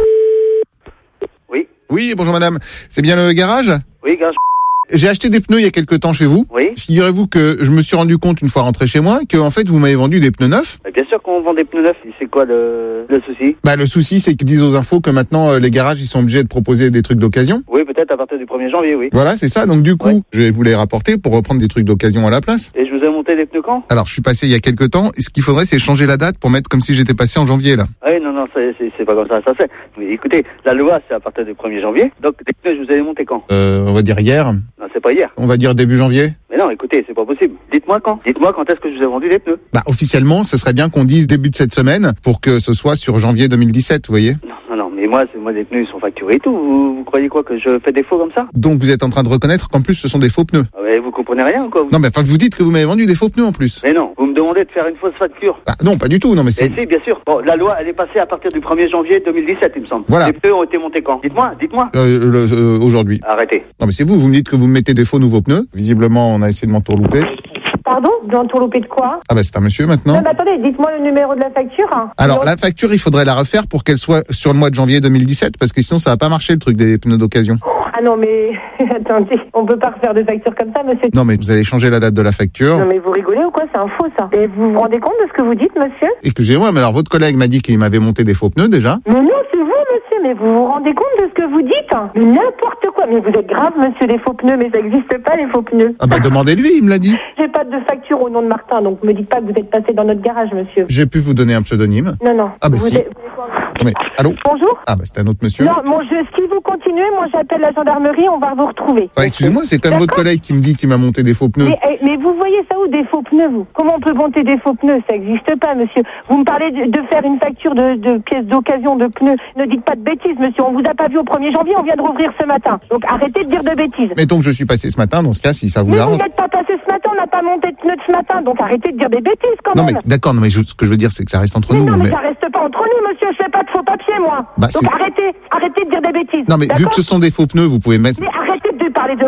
Oui, bonjour madame. C'est bien le garage? Oui, gars. J'ai acheté des pneus il y a quelque temps chez vous. Oui. Figurez-vous que je me suis rendu compte une fois rentré chez moi que en fait vous m'avez vendu des pneus neufs. Bien sûr qu'on vend des pneus neufs. C'est quoi le, le souci? Bah le souci c'est qu'ils disent aux infos que maintenant euh, les garages ils sont obligés de proposer des trucs d'occasion. Oui, peut-être à partir du premier janvier, oui. Voilà, c'est ça. Donc du coup, je vais vous les rapporter pour reprendre des trucs d'occasion à la place. Et je vous ai monté des pneus quand? Alors je suis passé il y a quelque temps. Et ce qu'il faudrait c'est changer la date pour mettre comme si j'étais passé en janvier là. Ah oui, non, non, c'est, c'est, c'est pas comme ça, ça c'est. Mais écoutez, la loi c'est à partir du premier janvier. Donc les pneus, je vous ai monté quand? Euh, on va dire hier. Non, c'est pas hier. On va dire début janvier. Mais non, écoutez, c'est pas possible. Dites-moi quand. Dites-moi quand est-ce que je vous ai vendu des pneus. Bah officiellement, ce serait bien qu'on dise début de cette semaine pour que ce soit sur janvier deux mille dix-sept, vous voyez. Non, non, non, mais moi, c'est, moi, les pneus, ils sont facturés et tout. Vous, vous croyez quoi, que je fais des faux comme ça? Donc vous êtes en train de reconnaître qu'en plus ce sont des faux pneus. Ah, mais vous comprenez rien, quoi. Vous... Non mais enfin vous dites que vous m'avez vendu des faux pneus en plus. Mais non, vous me demandez de faire une fausse facture. Ah, non, pas du tout. Non mais c'est. Mais si, bien sûr. Bon, la loi, elle est passée à partir du premier janvier deux mille dix-sept, il me semble. Voilà. Les pneus ont été montés quand? Dites-moi, dites-moi. Euh, le- euh, aujourd'hui. Arrêtez. Non mais c'est vous, vous me dites que vous me mettez des faux nouveaux pneus. Visiblement, on a essayé de m'entourlouper. Pardon? D'entourlouper de quoi? Ah bah c'est un monsieur maintenant. Non, mais attendez, dites-moi le numéro de la facture. Hein. Alors Non. la facture, il faudrait la refaire pour qu'elle soit sur le mois de janvier deux mille dix-sept parce que sinon ça va pas marcher le truc des pneus d'occasion. Ah non, mais attendez, on peut pas refaire de facture comme ça, monsieur. Non mais vous allez changer la date de la facture. Non, mais vous rigolez ou quoi? C'est un faux, ça. Et vous vous rendez compte de ce que vous dites, monsieur? Excusez-moi, mais alors votre collègue m'a dit qu'il m'avait monté des faux pneus déjà. Mais non, c'est vous, monsieur, mais vous vous rendez compte de ce que vous dites? Mais n'importe quoi. Mais vous êtes grave, monsieur, les faux pneus, mais ça n'existe pas, les faux pneus. Ah bah demandez-lui, il me l'a dit. J'ai pas de facture au nom de Martin, donc me dites pas que vous êtes passé dans notre garage, monsieur. J'ai pu vous donner un pseudonyme. Non, non. Ah bah Vous si. êtes- Mais allô. Bonjour. Ah bah c'est un autre monsieur. Non, mon jeu, si vous continuez, moi j'appelle la gendarmerie, on va vous retrouver. Ah, excusez-moi, c'est quand même votre collègue qui me dit qu'il m'a monté des faux pneus. Mais, eh, mais vous voyez ça où, des faux pneus, vous? Comment on peut monter des faux pneus? Ça n'existe pas, monsieur. Vous me parlez de, de faire une facture de, de pièces d'occasion de pneus. Ne dites pas de bêtises, monsieur. On vous a pas vu au premier janvier, on vient de rouvrir ce matin. Donc arrêtez de dire de bêtises. Mettons que je suis passé ce matin, dans ce cas, si ça vous Mais vous arrange. n'êtes pas passé ce matin, on n'a pas monté de pneus de ce matin. Donc arrêtez de dire des bêtises, quand Non même. mais d'accord, non mais je- ce que je veux dire c'est que ça reste entre Mais nous. non, mais mais- ça reste pas entre nous, monsieur. Je fais pas de faux papiers, moi. Bah, Donc c'est- arrêtez, arrêtez de dire des bêtises. Non mais vu d'accord que ce sont des faux pneus, vous pouvez mettre. Mais arrêtez de parler de faux pneus, mais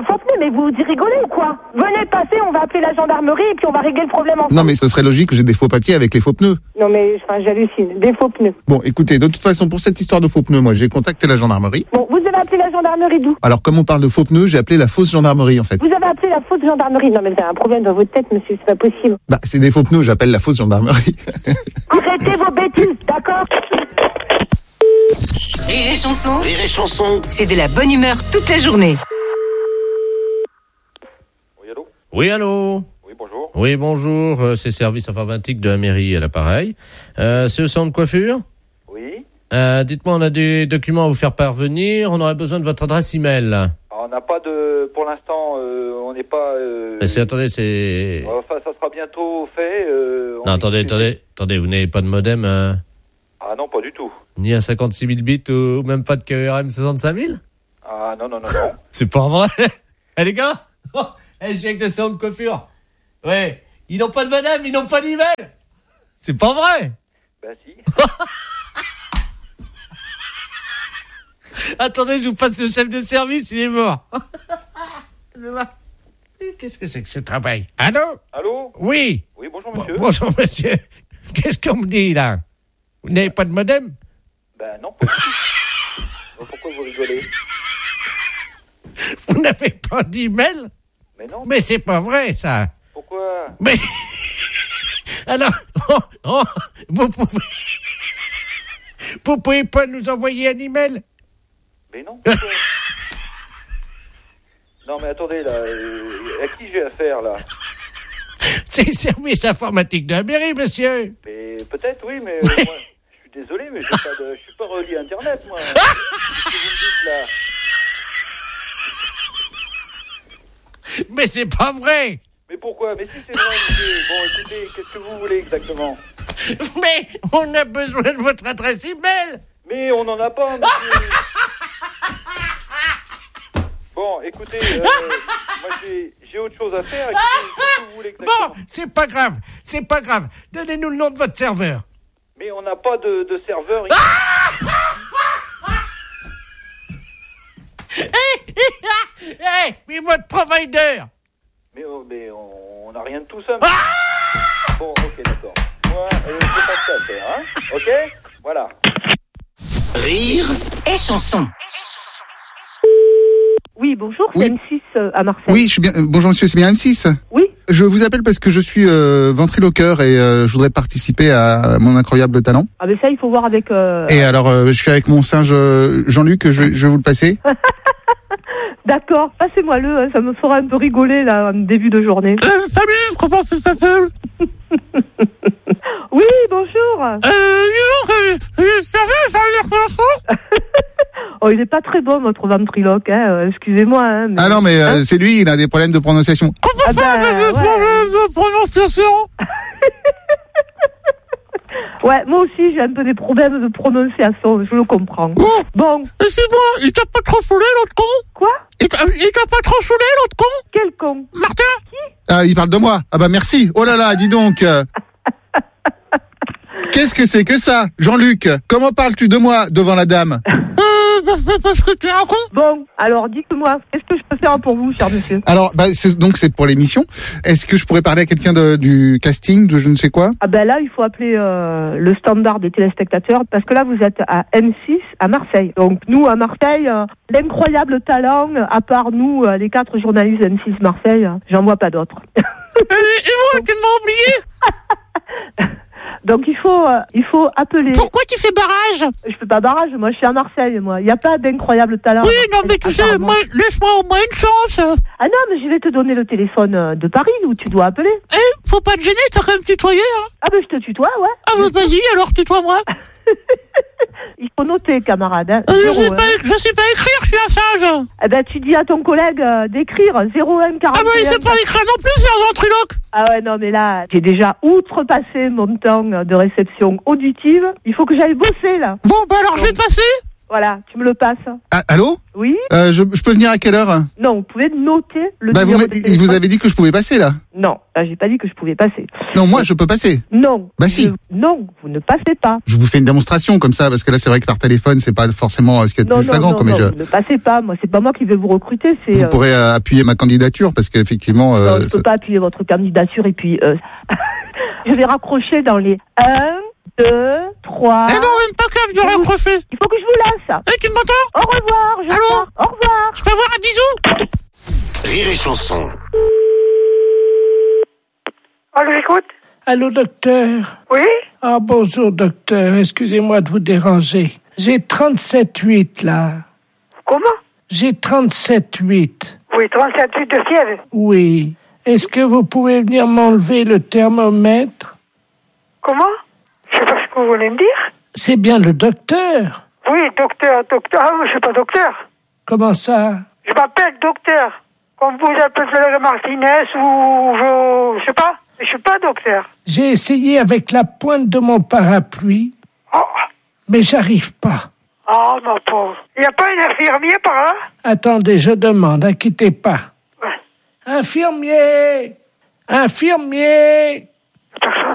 mais vous y rigolez ou quoi? Venez passer, on va appeler la gendarmerie et puis on va régler le problème ensemble. Non, mais ce serait logique que j'ai des faux papiers avec les faux pneus. Non, mais enfin, j'hallucine. Des faux pneus. Bon, écoutez, de toute façon, pour cette histoire de faux pneus, moi, j'ai contacté la gendarmerie. Bon, vous avez appelé la gendarmerie d'où? Alors, comme on parle de faux pneus, j'ai appelé la fausse gendarmerie, en fait. Vous avez appelé la fausse gendarmerie? Non, mais vous avez un problème dans votre tête, monsieur, c'est pas possible. Bah, c'est des faux pneus, j'appelle la fausse gendarmerie. Arrêtez vos bêtises, d'accord? Rire et chanson, Rire et chanson. c'est de la bonne humeur toute la journée. Oui, allô? Oui, bonjour. Oui, bonjour. euh, C'est service informatique de la mairie à l'appareil. Euh, c'est le salon de coiffure? Oui. Euh, dites-moi, on a des documents à vous faire parvenir. On aurait besoin de votre adresse email. Alors, on n'a pas de... Pour l'instant, euh, on n'est pas... Euh... Mais c'est, attendez, c'est... Enfin, ça sera bientôt fait. Euh, Non, attendez, attendez, attendez, vous n'avez pas de modem euh, Ah non, pas du tout. ni à cinquante-six mille bits ou même pas de K R M soixante-cinq mille? Ah non, non, non, non. C'est pas vrai. Eh les gars, oh, eh, j'ai avec le salon de coiffure. Ouais, ils n'ont pas de modem, ils n'ont pas d'email. C'est pas vrai. Bah si. Attendez, je vous passe le chef de service, il est mort. Qu'est-ce que c'est que ce travail? Allô? Allô? Oui. Oui, bonjour monsieur. Bonjour monsieur. Qu'est-ce qu'on me dit là? Vous n'avez pas de modem? Ben non, pas du tout. Pourquoi vous rigolez? Vous n'avez pas d'email? Mais non. Mais c'est pas vrai ça. Pourquoi? Mais alors, oh, oh, vous pouvez, vous pouvez pas nous envoyer un email? Mais non. Pourquoi? Non mais attendez là, euh, à qui j'ai affaire là? C'est le service informatique de la mairie, monsieur. Mais peut-être oui, mais euh, moi, je suis désolé, mais j'ai pas de, je suis pas relié à Internet moi. Qu'est-ce que vous me dites là? Mais c'est pas vrai. Mais pourquoi? Mais si c'est vrai, monsieur. Bon, écoutez, qu'est-ce que vous voulez exactement? Mais on a besoin de votre adresse email. Mais on n'en a pas, monsieur. Bon, écoutez, euh, moi j'ai, j'ai autre chose à faire. Écoutez, qu'est-ce que vous voulez exactement? Bon, c'est pas grave, c'est pas grave. Donnez-nous le nom de votre serveur. Mais on n'a pas de, de serveur. Hey, mais votre provider. Mais, oh, mais on n'a rien de tout ça. Mais... Bon, ok, d'accord. Moi, euh, j'ai pas ça à faire, hein. Ok? Voilà. Rire et chanson. Oui, bonjour, c'est Oui. M six euh, à Marseille. Oui, je suis bien. euh, bonjour monsieur, c'est bien M six? Oui. Je vous appelle parce que je suis euh, ventriloqueur et euh, je voudrais participer à mon incroyable talent. Ah, mais ça, il faut voir avec... Euh... Et alors, euh, je suis avec mon singe euh, Jean-Luc, je, vais- je vais vous le passer. D'accord, passez-moi-le, hein, ça me fera un peu rigoler, là, en début de journée. Euh, salut, comment ça s'appelle? Oui, bonjour. Euh, dis donc, euh, euh, sérieux, ça veut dire quoi? Oh, il est pas très bon, votre ventriloque, hein, euh, excusez-moi. Hein, mais... Ah non, mais euh, Hein c'est lui, il a des problèmes de prononciation. Ah bah, J'ai des ouais. problèmes de prononciation. Ouais, moi aussi, j'ai un peu des problèmes de prononciation, je le comprends. Oh. Bon. Excuse-moi, il t'a pas trop saoulé l'autre con? Quoi? Il t'a, il t'a pas trop saoulé l'autre con? Quel con? Martin? Ah, il parle de moi. Ah bah merci. Oh là là, dis donc. euh. Qu'est-ce que c'est que ça? Jean-Luc, comment parles-tu de moi devant la dame? Euh, parce que tu es un con? Bon, alors dites-moi, qu'est-ce que je peux faire pour vous, cher monsieur? Alors, bah, c'est, donc c'est pour l'émission. Est-ce que je pourrais parler à quelqu'un de, du casting, de je ne sais quoi? Ah ben là, il faut appeler euh, le standard des téléspectateurs, parce que là, vous êtes à M six, à Marseille. Donc nous, à Marseille, euh, l'incroyable talent, à part nous, euh, les quatre journalistes M six Marseille, euh, j'en vois pas d'autres. Et, et moi, tu m'as oublié? Donc il faut, euh, il faut appeler... Pourquoi tu fais barrage? Je fais pas barrage, moi je suis à Marseille, moi. Il n'y a pas d'incroyable talent. Oui, non, mais tu sais, moi, laisse-moi au moins une chance. Ah non, mais je vais te donner le téléphone euh, de Paris où tu dois appeler. Eh, faut pas te gêner, t'as quand même tutoyé, hein. Ah ben je te tutoie, ouais. Ah bah vas-y, alors tutoie-moi. Il faut noter, camarade. Hein. Euh, je, Zéro, sais pas, hein. je sais pas écrire, je suis un singe. Eh ben tu dis à ton collègue euh, d'écrire zéro un quarante et un. Ah bah il sait pas écrire non plus, c'est un ventriloque. Ah ouais, non mais là, j'ai déjà outrepassé mon temps de réception auditive. Il faut que j'aille bosser, là. Bon, bah alors je vais te passer. Voilà, tu me le passes. Ah, allô? Oui? Euh, je, je peux venir à quelle heure? Non, vous pouvez noter le Bah, vous, numéro m'a- de il téléphone. vous avez dit que je pouvais passer, là. Non, bah, j'ai pas dit que je pouvais passer. Non, moi, je peux passer. Non. Bah, si. Je- Non, vous ne passez pas. Je vous fais une démonstration comme ça, parce que là, c'est vrai que par téléphone, c'est pas forcément euh, ce qu'il y a de Non, plus non, flagrant. non, comme non, je... vous ne passez pas. Moi, c'est pas moi qui vais vous recruter, c'est... Vous euh, pourrez euh, appuyer ma candidature, parce qu'effectivement... Non, Euh, je ne ça- peux pas appuyer votre candidature et puis... euh, je vais raccrocher dans les un, deux, trois... Eh non, même pas grave, je raccrocher. Il faut que je vous laisse. Eh, tu m'entends? Au revoir, je Allô? pars. Au revoir. Je peux avoir un bisou? Rire et chanson. Allô, j'écoute. Allô, docteur? Oui? Ah, bonjour, docteur. Excusez-moi de vous déranger. J'ai trente-sept huit, là. Comment? J'ai trente-sept huit. Oui, trente-sept huit de fièvre. Oui. Est-ce que vous pouvez venir m'enlever le thermomètre? Comment? Je sais pas ce que vous voulez me dire. C'est bien le docteur. Oui, docteur, docteur. Ah, je suis pas docteur. Comment ça? Je m'appelle docteur. Comme vous appelez Martinez ou je, je sais pas. Je suis pas docteur. J'ai essayé avec la pointe de mon parapluie, Oh, mais j'arrive pas. oh ma pauvre. Il n'y a pas un infirmier par là? Attendez, je demande, inquiétez pas. Ouais. Infirmier! Infirmier! Personne.